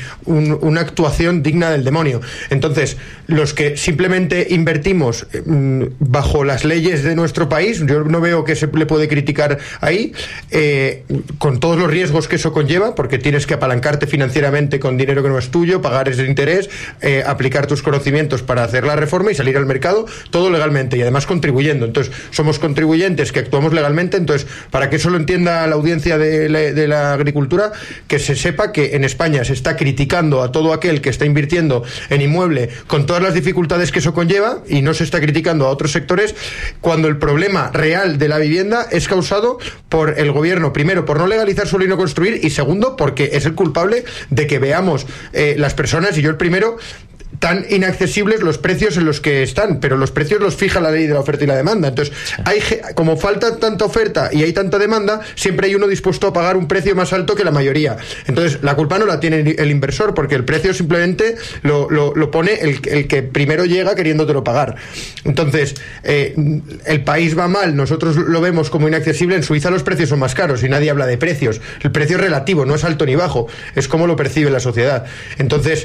[SPEAKER 10] una actuación digna del demonio. Entonces, los que simplemente invertimos bajo las leyes de nuestro país, yo no veo que se le puede criticar ahí, con todos los riesgos que eso conlleva, porque tienes que apalancarte financieramente con dinero que no es tuyo, pagar ese interés, aplicar tus conocimientos para hacer la reforma y salir al mercado, todo legalmente, y además contribuyendo. Entonces, somos contribuyentes que actuamos legalmente. Entonces, para que eso lo entienda la audiencia de la agricultura, que se sepa que en España se está criticando a todo aquel que está invirtiendo en inmueble con todas las dificultades que eso conlleva, y no se está criticando a otros sectores, cuando el problema real de la vivienda es causado por el gobierno, primero por no legalizar suelo y no construir, y segundo porque es el culpable de que veamos las personas, y yo el primero, tan inaccesibles los precios en los que están, pero los precios los fija la ley de la oferta y la demanda. Entonces, como falta tanta oferta y hay tanta demanda, siempre hay uno dispuesto a pagar un precio más alto que la mayoría. Entonces, la culpa no la tiene el inversor, porque el precio simplemente lo pone el que primero llega queriéndotelo pagar. Entonces, el país va mal, nosotros lo vemos como inaccesible. En Suiza los precios son más caros y nadie habla de precios. El precio es relativo, no es alto ni bajo, es como lo percibe la sociedad. Entonces,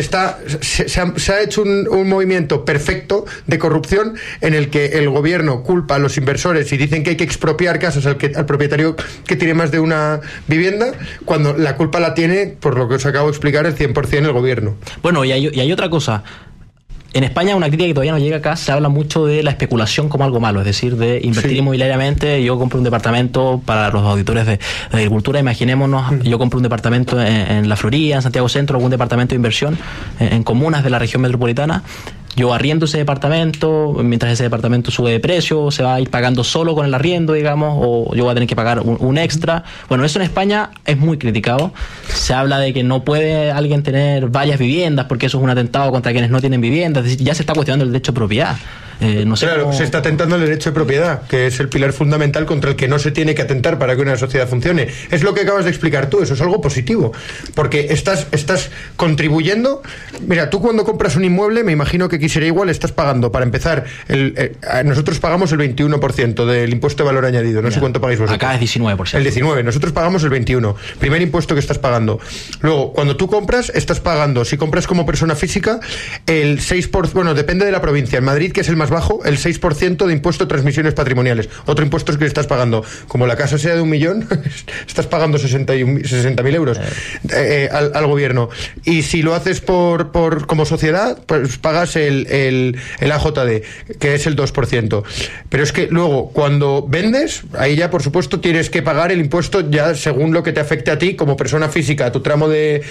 [SPEAKER 10] se ha hecho un movimiento perfecto de corrupción, en el que el gobierno culpa a los inversores y dicen que hay que expropiar casas al propietario que tiene más de una vivienda, cuando la culpa la tiene, por lo que os acabo de explicar, el 100% el gobierno.
[SPEAKER 7] Bueno, y hay otra cosa. En España, una crítica que todavía no llega acá, se habla mucho de la especulación como algo malo, es decir, de invertir inmobiliariamente. Yo compro un departamento, para los auditores de agricultura, imaginémonos, yo compro un departamento en La Florida, en Santiago Centro, algún departamento de inversión en comunas de la región metropolitana. Yo arriendo ese departamento, mientras ese departamento sube de precio, se va a ir pagando solo con el arriendo, digamos, o yo voy a tener que pagar un extra. Bueno, eso en España es muy criticado. Se habla de que no puede alguien tener varias viviendas porque eso es un atentado contra quienes no tienen viviendas. Es decir, ya se está cuestionando el derecho de propiedad. No sé
[SPEAKER 10] claro, se está atentando el derecho de propiedad, que es el pilar fundamental contra el que no se tiene que atentar para que una sociedad funcione. Es lo que acabas de explicar tú, eso es algo positivo, porque estás contribuyendo. Mira, tú cuando compras un inmueble, me imagino que aquí sería igual, estás pagando, para empezar, nosotros pagamos el 21% del impuesto de valor añadido, no sé cuánto pagáis vosotros.
[SPEAKER 7] Acá es 19%.
[SPEAKER 10] El 19%, nosotros pagamos el 21%, primer impuesto que estás pagando. Luego, cuando tú compras, estás pagando, si compras como persona física, el 6%, bueno, depende de la provincia. En Madrid, que es el más bajo, el 6% de impuesto de transmisiones patrimoniales. Otro impuesto es que estás pagando, como la casa sea de 1 millón, estás pagando 60.000 euros al gobierno. Y si lo haces como sociedad, pues pagas el AJD, que es el 2%. Pero es que luego, cuando vendes, ahí ya, por supuesto, tienes que pagar el impuesto ya según lo que te afecte a ti como persona física, a tu tramo del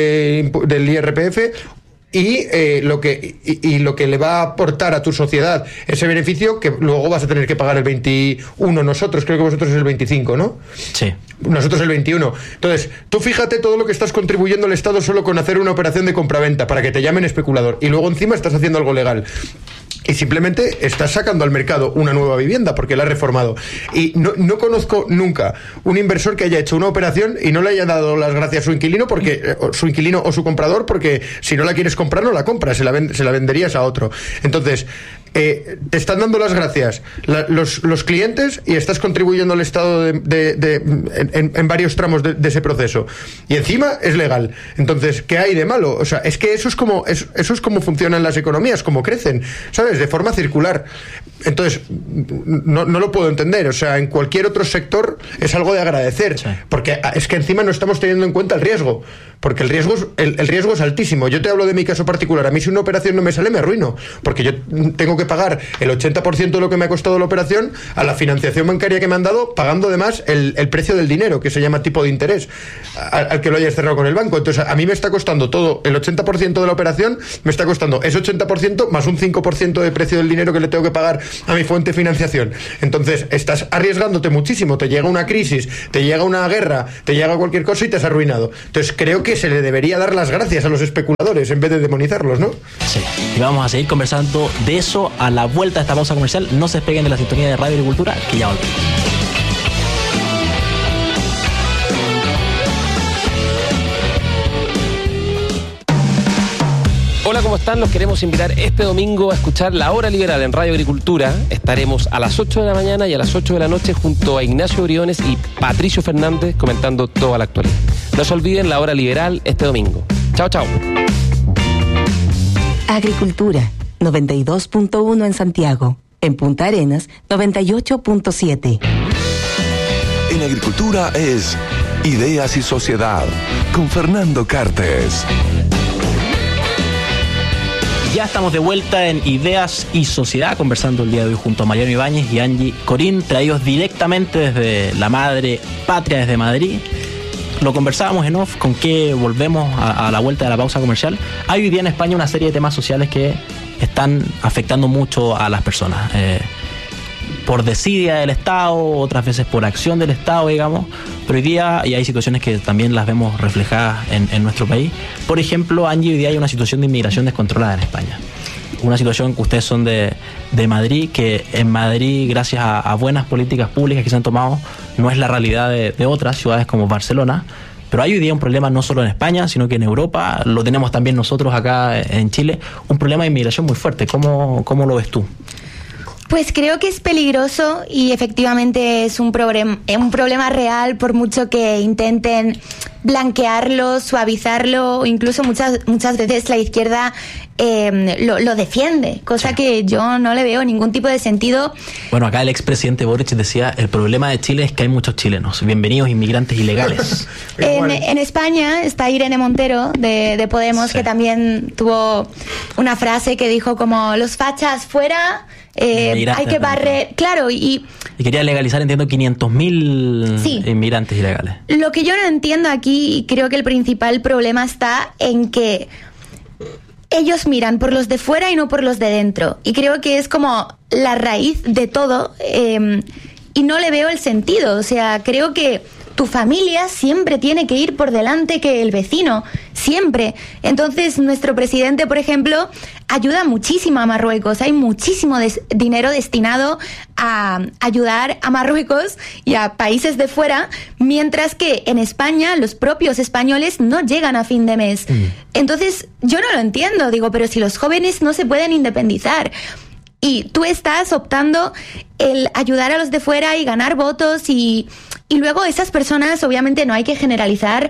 [SPEAKER 10] IRPF, y lo que le va a aportar a tu sociedad ese beneficio, que luego vas a tener que pagar el 21, nosotros, creo que vosotros es el 25, ¿no?
[SPEAKER 7] Sí.
[SPEAKER 10] Nosotros el 21. Entonces, tú fíjate todo lo que estás contribuyendo al Estado solo con hacer una operación de compraventa, para que te llamen especulador, y luego encima estás haciendo algo legal. Y simplemente estás sacando al mercado una nueva vivienda porque la has reformado. Y no conozco nunca un inversor que haya hecho una operación y no le haya dado las gracias a su inquilino, porque su inquilino o su comprador, porque si no la quieres comprar, no la compras, se la venderías a otro. Entonces, te están dando las gracias los clientes y estás contribuyendo al Estado en varios tramos de ese proceso. Y encima es legal. Entonces, ¿qué hay de malo? O sea, es que eso es como funcionan las economías, como crecen, ¿sabes? De forma circular. Entonces, no lo puedo entender. O sea, en cualquier otro sector es algo de agradecer, sí. Porque es que encima no estamos teniendo en cuenta el riesgo, porque el riesgo es altísimo. Yo te hablo de mi caso particular. A mí, si una operación no me sale, me arruino, porque yo tengo que pagar el 80% de lo que me ha costado la operación a la financiación bancaria que me han dado, pagando además el precio del dinero, que se llama tipo de interés, al que lo hayas cerrado con el banco. Entonces, a mí me está costando todo, el 80% de la operación me está costando ese 80% más un 5% de precio del dinero que le tengo que pagar a mi fuente de financiación. Entonces, estás arriesgándote muchísimo. Te llega una crisis, te llega una guerra, te llega cualquier cosa y te has arruinado. Entonces, creo que se le debería dar las gracias a los especuladores en vez de demonizarlos, ¿no?
[SPEAKER 7] Sí. Y vamos a seguir conversando de eso a la vuelta de esta pausa comercial. No se despeguen de la sintonía de Radio Agricultura, que ya volvemos.
[SPEAKER 11] Hola, ¿cómo están? Los queremos invitar este domingo a escuchar La Hora Liberal en Radio Agricultura. Estaremos a las 8 de la mañana y a las 8 de la noche junto a Ignacio Briones y Patricio Fernández comentando toda la actualidad. No se olviden La Hora Liberal este domingo. Chao, chao.
[SPEAKER 1] Agricultura, 92.1 en Santiago. En Punta Arenas, 98.7.
[SPEAKER 6] En Agricultura es Ideas y Sociedad con Fernando Cartes.
[SPEAKER 7] Ya estamos de vuelta en Ideas y Sociedad, conversando el día de hoy junto a Mariano Ibáñez y Angie Corín, traídos directamente desde la madre patria, desde Madrid. Lo conversábamos en off, con que volvemos a la vuelta de la pausa comercial. Hay hoy día en España una serie de temas sociales que están afectando mucho a las personas. Por desidia del Estado, otras veces por acción del Estado, digamos. Pero hoy día, y hay situaciones que también las vemos reflejadas en nuestro país. Por ejemplo, Angie, hoy día hay una situación de inmigración descontrolada en España. Una situación que ustedes son de Madrid, que en Madrid, gracias a buenas políticas públicas que se han tomado, no es la realidad de otras ciudades como Barcelona. Pero hay hoy día un problema no solo en España, sino que en Europa, lo tenemos también nosotros acá en Chile, un problema de inmigración muy fuerte. ¿Cómo lo ves tú?
[SPEAKER 8] Pues creo que es peligroso y efectivamente es un problema real, por mucho que intenten blanquearlo, suavizarlo, o incluso muchas veces la izquierda lo defiende, cosa que yo no le veo ningún tipo de sentido.
[SPEAKER 7] Bueno, acá el expresidente Boric decía, el problema de Chile es que hay muchos chilenos, bienvenidos inmigrantes ilegales.
[SPEAKER 8] En España está Irene Montero de Podemos, sí, que también tuvo una frase que dijo como, los fachas fuera, hay que barrer, claro, y
[SPEAKER 7] quería legalizar, entiendo, 500.000 sí, inmigrantes ilegales.
[SPEAKER 8] Lo que yo no entiendo aquí, y creo que el principal problema está en que ellos miran por los de fuera y no por los de dentro. Y creo que es como la raíz de todo, y no le veo el sentido. O sea, creo que tu familia siempre tiene que ir por delante que el vecino, siempre. Entonces, nuestro presidente, por ejemplo, ayuda muchísimo a Marruecos. Hay muchísimo dinero destinado a ayudar a Marruecos y a países de fuera, mientras que en España los propios españoles no llegan a fin de mes. Entonces, yo no lo entiendo. Digo, pero si los jóvenes no se pueden independizar y tú estás optando el ayudar a los de fuera y ganar votos y luego esas personas, obviamente no hay que generalizar,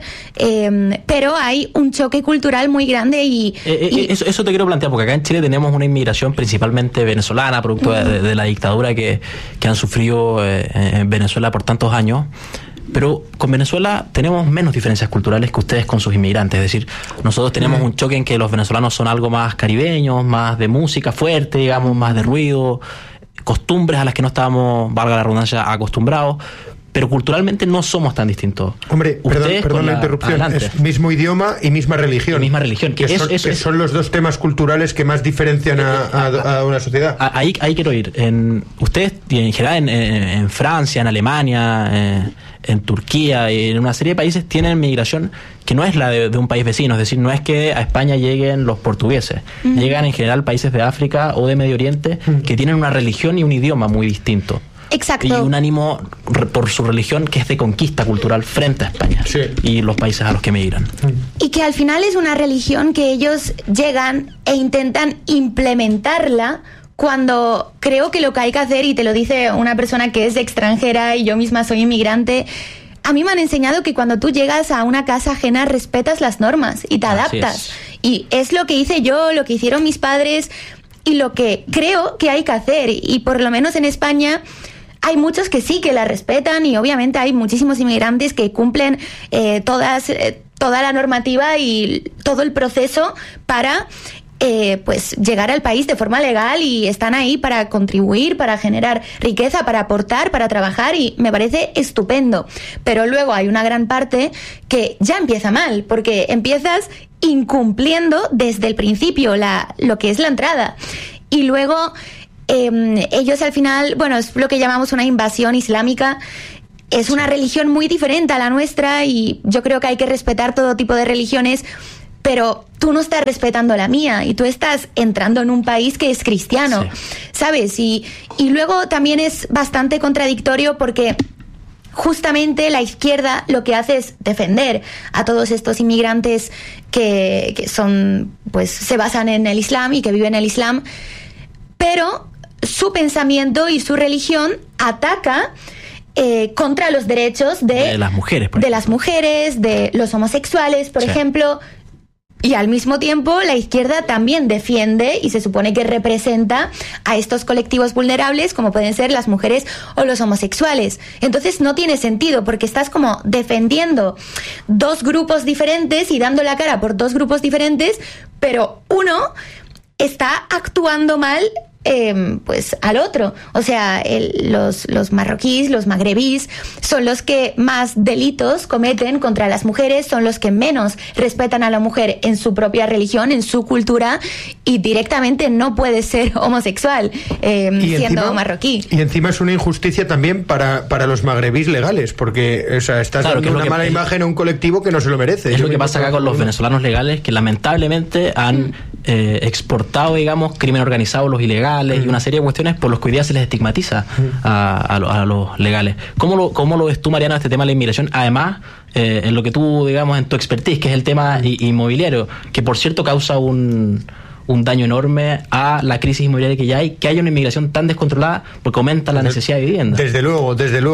[SPEAKER 8] pero hay un choque cultural muy grande y
[SPEAKER 7] eso te quiero plantear, porque acá en Chile tenemos una inmigración principalmente venezolana, producto de la dictadura que han sufrido en Venezuela por tantos años. Pero con Venezuela tenemos menos diferencias culturales que ustedes con sus inmigrantes. Es decir, nosotros tenemos un choque en que los venezolanos son algo más caribeños, más de música fuerte, digamos, más de ruido, costumbres a las que no estábamos, valga la redundancia, acostumbrados. Pero culturalmente no somos tan distintos.
[SPEAKER 10] Hombre, perdón la interrupción. Adelante. Es mismo idioma y misma religión. Que son los dos temas culturales que más diferencian a una sociedad.
[SPEAKER 7] Ahí quiero ir. Ustedes, en general, en Francia, en Alemania, en Turquía y en una serie de países tienen migración que no es la de un país vecino. Es decir, no es que a España lleguen los portugueses. Llegan en general países de África o de Medio Oriente que tienen una religión y un idioma muy distinto.
[SPEAKER 8] Exacto.
[SPEAKER 7] Y un ánimo por su religión que es de conquista cultural frente a España, sí, y los países a los que migran.
[SPEAKER 8] Y que al final es una religión que ellos llegan e intentan implementarla cuando creo que lo que hay que hacer, y te lo dice una persona que es extranjera y yo misma soy inmigrante, a mí me han enseñado que cuando tú llegas a una casa ajena respetas las normas y te adaptas. Y es lo que hice yo, lo que hicieron mis padres y lo que creo que hay que hacer. Y por lo menos en España hay muchos que sí, que la respetan, y obviamente hay muchísimos inmigrantes que cumplen toda la normativa y todo el proceso para pues llegar al país de forma legal, y están ahí para contribuir, para generar riqueza, para aportar, para trabajar, y me parece estupendo. Pero luego hay una gran parte que ya empieza mal, porque empiezas incumpliendo desde el principio lo que es la entrada, y luego ellos al final, bueno, es lo que llamamos una invasión islámica. Es una religión muy diferente a la nuestra, y yo creo que hay que respetar todo tipo de religiones, pero tú no estás respetando la mía y tú estás entrando en un país que es cristiano, ¿sabes? Y luego también es bastante contradictorio porque justamente la izquierda lo que hace es defender a todos estos inmigrantes que son, pues, se basan en el Islam y que viven el Islam, pero su pensamiento y su religión ataca contra los derechos de las mujeres, de los homosexuales, por ejemplo. Y al mismo tiempo la izquierda también defiende y se supone que representa a estos colectivos vulnerables, como pueden ser las mujeres o los homosexuales. Entonces no tiene sentido, porque estás como defendiendo dos grupos diferentes y dando la cara por dos grupos diferentes, pero uno está actuando mal pues al otro. O sea, los marroquíes, los magrebíes son los que más delitos cometen contra las mujeres, son los que menos respetan a la mujer en su propia religión, en su cultura, y directamente no puede ser homosexual siendo marroquí.
[SPEAKER 10] Y encima es una injusticia también para los magrebíes legales, porque, o sea, estás dando una mala imagen a un colectivo que no se lo merece.
[SPEAKER 7] Es lo que pasa acá con los venezolanos legales, que lamentablemente han exportado, digamos, crimen organizado, los ilegales y una serie de cuestiones por los que hoy día se les estigmatiza a los legales. ¿Cómo lo ves tú, Mariana, este tema de la inmigración? Además, en lo que tú, digamos, en tu expertise, que es el tema inmobiliario, que por cierto causa un daño enorme a la crisis inmobiliaria que ya hay, que haya una inmigración tan descontrolada, porque aumenta la necesidad de vivienda.
[SPEAKER 10] Desde luego.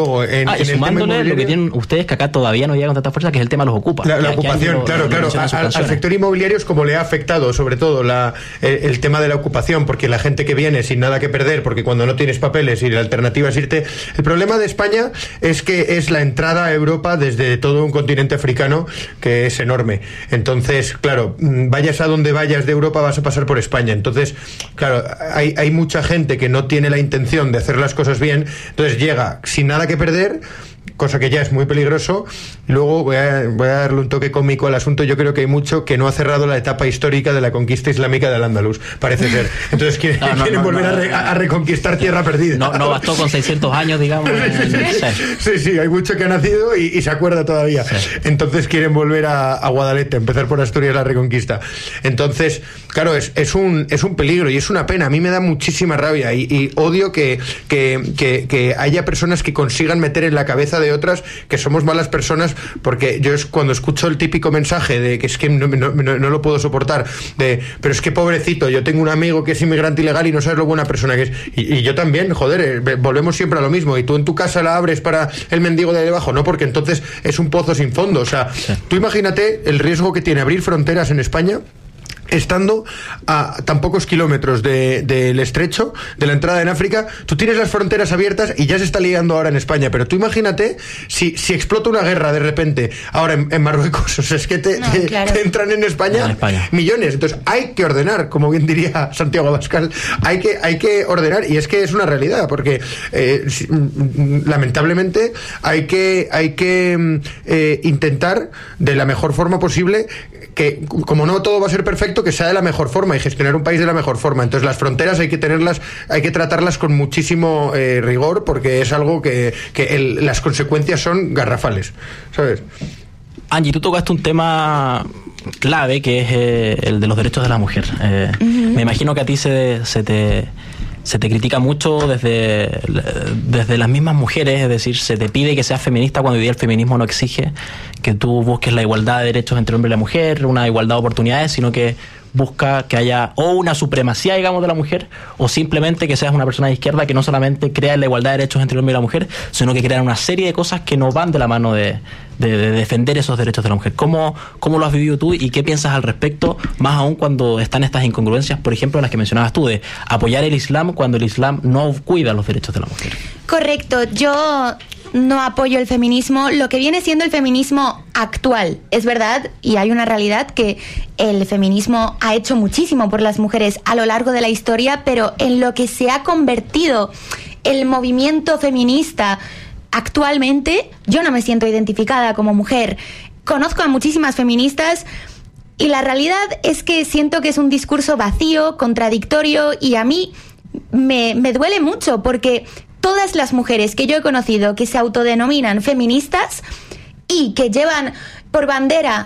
[SPEAKER 7] Y sumándole lo que tienen ustedes, que acá todavía no llega con tanta fuerza, que es el tema de los ocupas.
[SPEAKER 10] La ocupación, claro. Al sector inmobiliario es como le ha afectado, sobre todo, el tema de la ocupación, porque la gente que viene sin nada que perder, porque cuando no tienes papeles y la alternativa es irte... El problema de España es que es la entrada a Europa desde todo un continente africano, que es enorme. Entonces, claro, vayas a donde vayas de Europa, vas a pasar por España. Entonces, claro, hay mucha gente que no tiene la intención de hacer las cosas bien, entonces llega sin nada que perder, cosa que ya es muy peligroso. Luego voy a darle un toque cómico al asunto. Yo creo que hay mucho que no ha cerrado la etapa histórica de la conquista islámica del Andaluz, parece ser. Entonces quieren volver a reconquistar tierra perdida.
[SPEAKER 7] No bastó con 600 años, digamos.
[SPEAKER 10] Sí, hay mucho que ha nacido y se acuerda todavía. Sí. Entonces quieren volver a Guadalete, empezar por Asturias la reconquista. Entonces, claro, es un peligro y es una pena. A mí me da muchísima rabia y odio que haya personas que consigan meter en la cabeza de otras que somos malas personas, porque yo cuando escucho el típico mensaje de que es que no lo puedo soportar, pero es que pobrecito, yo tengo un amigo que es inmigrante ilegal y no sabes lo buena persona que es, y yo también, joder, volvemos siempre a lo mismo, y tú en tu casa la abres para el mendigo de debajo, no, porque entonces es un pozo sin fondo. O sea, tú imagínate el riesgo que tiene abrir fronteras en España estando a tan pocos kilómetros del estrecho, de la entrada en África. Tú tienes las fronteras abiertas y ya se está liando ahora en España, pero tú imagínate si explota una guerra de repente ahora en Marruecos. O sea, es que te entran en España millones. Entonces hay que ordenar, como bien diría Santiago Abascal, hay que ordenar, y es que es una realidad, porque lamentablemente hay que intentar de la mejor forma posible, que como no todo va a ser perfecto, que sea de la mejor forma y gestionar un país de la mejor forma. Entonces las fronteras hay que tratarlas con muchísimo rigor, porque es algo que las consecuencias son garrafales, ¿sabes?
[SPEAKER 7] Angie, tú tocaste un tema clave, que es el de los derechos de la mujer. Me imagino que a ti se te critica mucho desde las mismas mujeres, es decir, se te pide que seas feminista cuando hoy día el feminismo no exige que tú busques la igualdad de derechos entre el hombre y la mujer, una igualdad de oportunidades, sino que busca que haya o una supremacía, digamos, de la mujer, o simplemente que seas una persona de izquierda que no solamente crea en la igualdad de derechos entre el hombre y la mujer, sino que crean una serie de cosas que no van de la mano de defender esos derechos de la mujer. ¿Cómo lo has vivido tú y qué piensas al respecto, más aún cuando están estas incongruencias, por ejemplo, las que mencionabas tú, de apoyar el Islam cuando el Islam no cuida los derechos de la mujer?
[SPEAKER 8] Correcto, yo no apoyo el feminismo, lo que viene siendo el feminismo actual. Es verdad, y hay una realidad, que el feminismo ha hecho muchísimo por las mujeres a lo largo de la historia, pero en lo que se ha convertido el movimiento feminista actualmente, yo no me siento identificada como mujer. Conozco a muchísimas feministas y la realidad es que siento que es un discurso vacío, contradictorio, y a mí me duele mucho porque todas las mujeres que yo he conocido que se autodenominan feministas y que llevan por bandera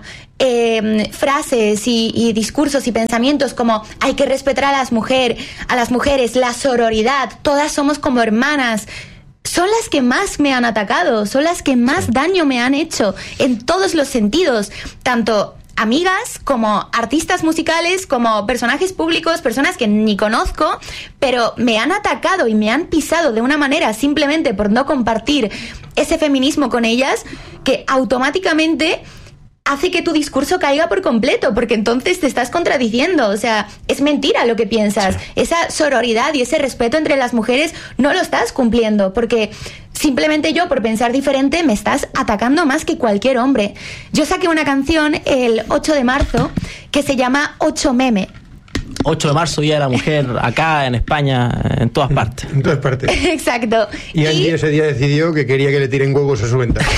[SPEAKER 8] frases y discursos y pensamientos como hay que respetar a las mujeres, la sororidad, todas somos como hermanas, son las que más me han atacado, son las que más daño me han hecho en todos los sentidos, tanto amigas, como artistas musicales, como personajes públicos, personas que ni conozco, pero me han atacado y me han pisado de una manera simplemente por no compartir ese feminismo con ellas, que automáticamente hace que tu discurso caiga por completo, porque entonces te estás contradiciendo, o sea, es mentira lo que piensas. Sí. Esa sororidad y ese respeto entre las mujeres no lo estás cumpliendo, porque simplemente yo, por pensar diferente, me estás atacando más que cualquier hombre. Yo saqué una canción el 8 de marzo que se llama 8 Meme.
[SPEAKER 7] 8 de marzo, Día de la Mujer, acá en España, en todas partes.
[SPEAKER 10] En todas partes.
[SPEAKER 8] Exacto.
[SPEAKER 10] Y Angie ese día decidió que quería que le tiren huevos a su ventana.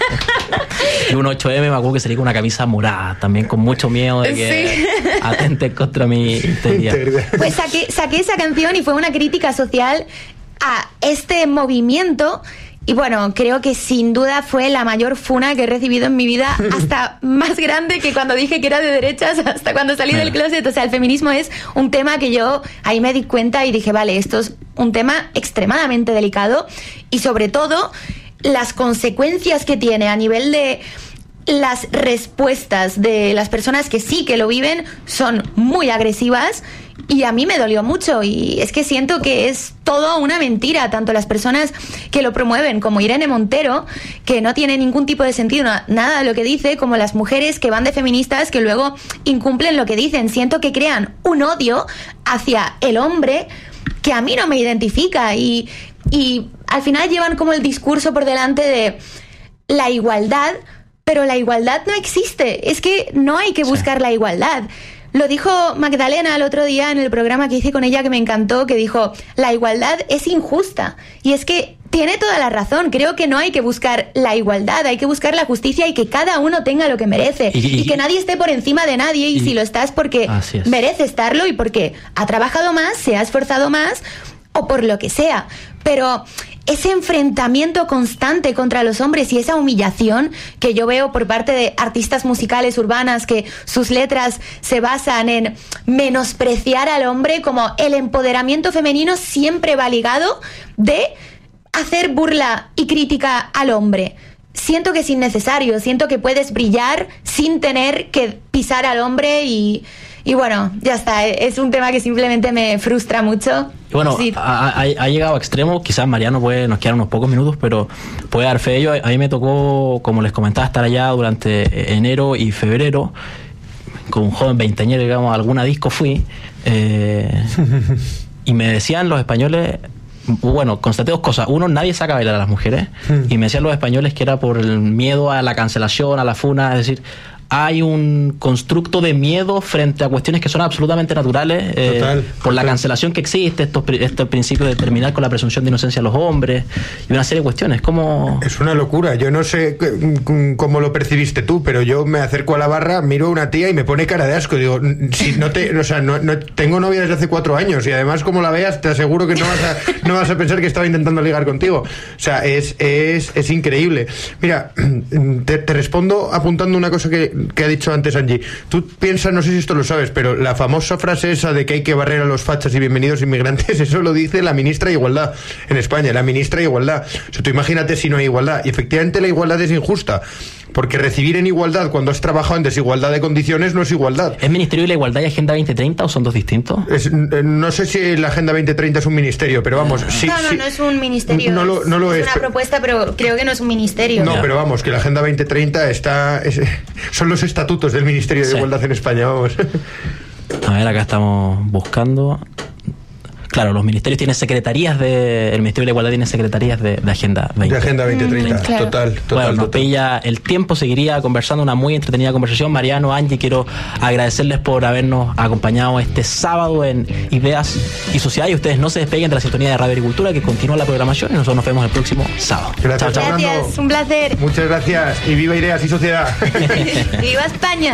[SPEAKER 7] Y un 8M me acuerdo que salí con una camisa morada, también con mucho miedo de que atenten contra mi integridad.
[SPEAKER 8] Pues saqué esa canción y fue una crítica social a este movimiento. Y bueno, creo que sin duda fue la mayor funa que he recibido en mi vida, hasta más grande que cuando dije que era de derechas, hasta cuando salí del closet. O sea, el feminismo es un tema que yo ahí me di cuenta y dije, vale, esto es un tema extremadamente delicado, y sobre todo las consecuencias que tiene a nivel de las respuestas de las personas que sí que lo viven son muy agresivas. Y a mí me dolió mucho, y es que siento que es todo una mentira, tanto las personas que lo promueven como Irene Montero, que no tiene ningún tipo de sentido nada de lo que dice, como las mujeres que van de feministas que luego incumplen lo que dicen. Siento que crean un odio hacia el hombre que a mí no me identifica, y al final llevan como el discurso por delante de la igualdad, pero la igualdad no existe. Es que no hay que buscar la igualdad. Lo dijo Magdalena el otro día en el programa que hice con ella, que me encantó, que dijo, la igualdad es injusta. Y es que tiene toda la razón. Creo que no hay que buscar la igualdad, hay que buscar la justicia y que cada uno tenga lo que merece. Y que nadie esté por encima de nadie, y si lo estás porque merece estarlo y porque ha trabajado más, se ha esforzado más o por lo que sea. Pero ese enfrentamiento constante contra los hombres y esa humillación que yo veo por parte de artistas musicales urbanas, que sus letras se basan en menospreciar al hombre, como el empoderamiento femenino siempre va ligado de hacer burla y crítica al hombre. Siento que es innecesario, siento que puedes brillar sin tener que pisar al hombre, y bueno, ya está, es un tema que simplemente me frustra mucho.
[SPEAKER 7] Bueno, sí. ha llegado a extremos, quizás Mariano nos quedan unos pocos minutos, pero puede dar fe de ello. A mí me tocó, como les comentaba, estar allá durante enero y febrero, con un joven veinteañero, digamos, a alguna disco fui, y me decían los españoles, bueno, constaté dos cosas. Uno, nadie saca a bailar a las mujeres, y me decían los españoles que era por el miedo a la cancelación, a la funa, es decir, hay un constructo de miedo frente a cuestiones que son absolutamente naturales, por la cancelación que existe, estos principios de terminar con la presunción de inocencia de los hombres y una serie de cuestiones. ¿Cómo?
[SPEAKER 10] Es una locura. Yo no sé cómo lo percibiste tú, pero yo me acerco a la barra, miro a una tía y me pone cara de asco. Digo, si no tengo novia desde hace 4 años, y además como la veas te aseguro que no vas a pensar que estaba intentando ligar contigo. O sea, es increíble. Mira, te respondo apuntando una cosa que ha dicho antes Angie. Tú piensas, no sé si esto lo sabes, pero la famosa frase esa de que hay que barrer a los fachas y bienvenidos inmigrantes, eso lo dice la ministra de Igualdad en España, la ministra de Igualdad. O sea, tú imagínate si no hay igualdad. Y efectivamente la igualdad es injusta, Porque recibir en igualdad cuando has trabajado en desigualdad de condiciones no es igualdad.
[SPEAKER 7] ¿Es Ministerio de la Igualdad y Agenda 2030 o son dos distintos?
[SPEAKER 10] No sé si la Agenda 2030 es un ministerio, pero vamos...
[SPEAKER 8] No es un ministerio.
[SPEAKER 10] No lo es.
[SPEAKER 8] Es una propuesta, pero creo que no es un ministerio.
[SPEAKER 10] No, pero vamos, que la Agenda 2030 son los estatutos del Ministerio de Igualdad en España, vamos.
[SPEAKER 7] A ver, acá estamos buscando... Claro, los ministerios tienen secretarías el Ministerio de la Igualdad tiene secretarías de Agenda 2030.
[SPEAKER 10] De Agenda 2030,
[SPEAKER 8] claro.
[SPEAKER 10] total.
[SPEAKER 7] Bueno, nos pilla el tiempo, seguiría conversando, una muy entretenida conversación. Mariano, Angie, quiero agradecerles por habernos acompañado este sábado en Ideas y Sociedad, y ustedes no se despeguen de la sintonía de Radio Agricultura, que continúa la programación, y nosotros nos vemos el próximo sábado.
[SPEAKER 10] Gracias,
[SPEAKER 7] chao, chao.
[SPEAKER 8] Gracias, un placer.
[SPEAKER 10] Muchas gracias y viva Ideas y Sociedad.
[SPEAKER 8] ¡Viva España!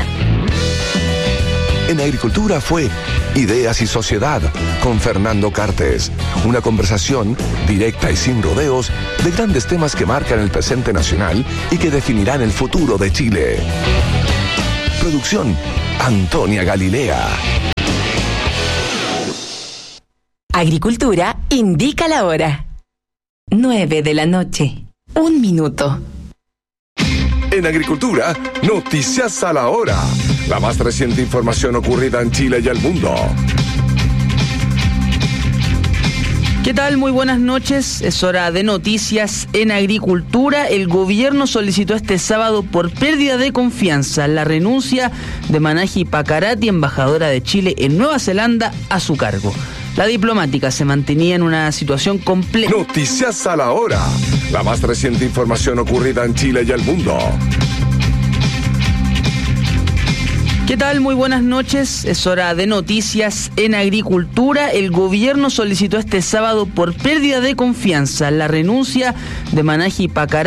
[SPEAKER 6] En Agricultura fue Ideas y Sociedad con Fernando Cartes. Una conversación directa y sin rodeos de grandes temas que marcan el presente nacional y que definirán el futuro de Chile. Producción, Antonia Galilea.
[SPEAKER 1] Agricultura indica la hora. 9 de la noche. 1 minuto.
[SPEAKER 6] En Agricultura, noticias a la hora. La más reciente información ocurrida en Chile y el mundo.
[SPEAKER 12] ¿Qué tal? Muy buenas noches. Es hora de noticias en Agricultura. El gobierno solicitó este sábado por pérdida de confianza la renuncia de Manaji Pacarati, embajadora de Chile en Nueva Zelanda, a su cargo. La diplomática se mantenía en una situación compleja.
[SPEAKER 6] Noticias a la hora. La más reciente información ocurrida en Chile y el mundo.
[SPEAKER 12] ¿Qué tal? Muy buenas noches. Es hora de noticias en Agricultura. El gobierno solicitó este sábado por pérdida de confianza la renuncia de Manaji Pacarati.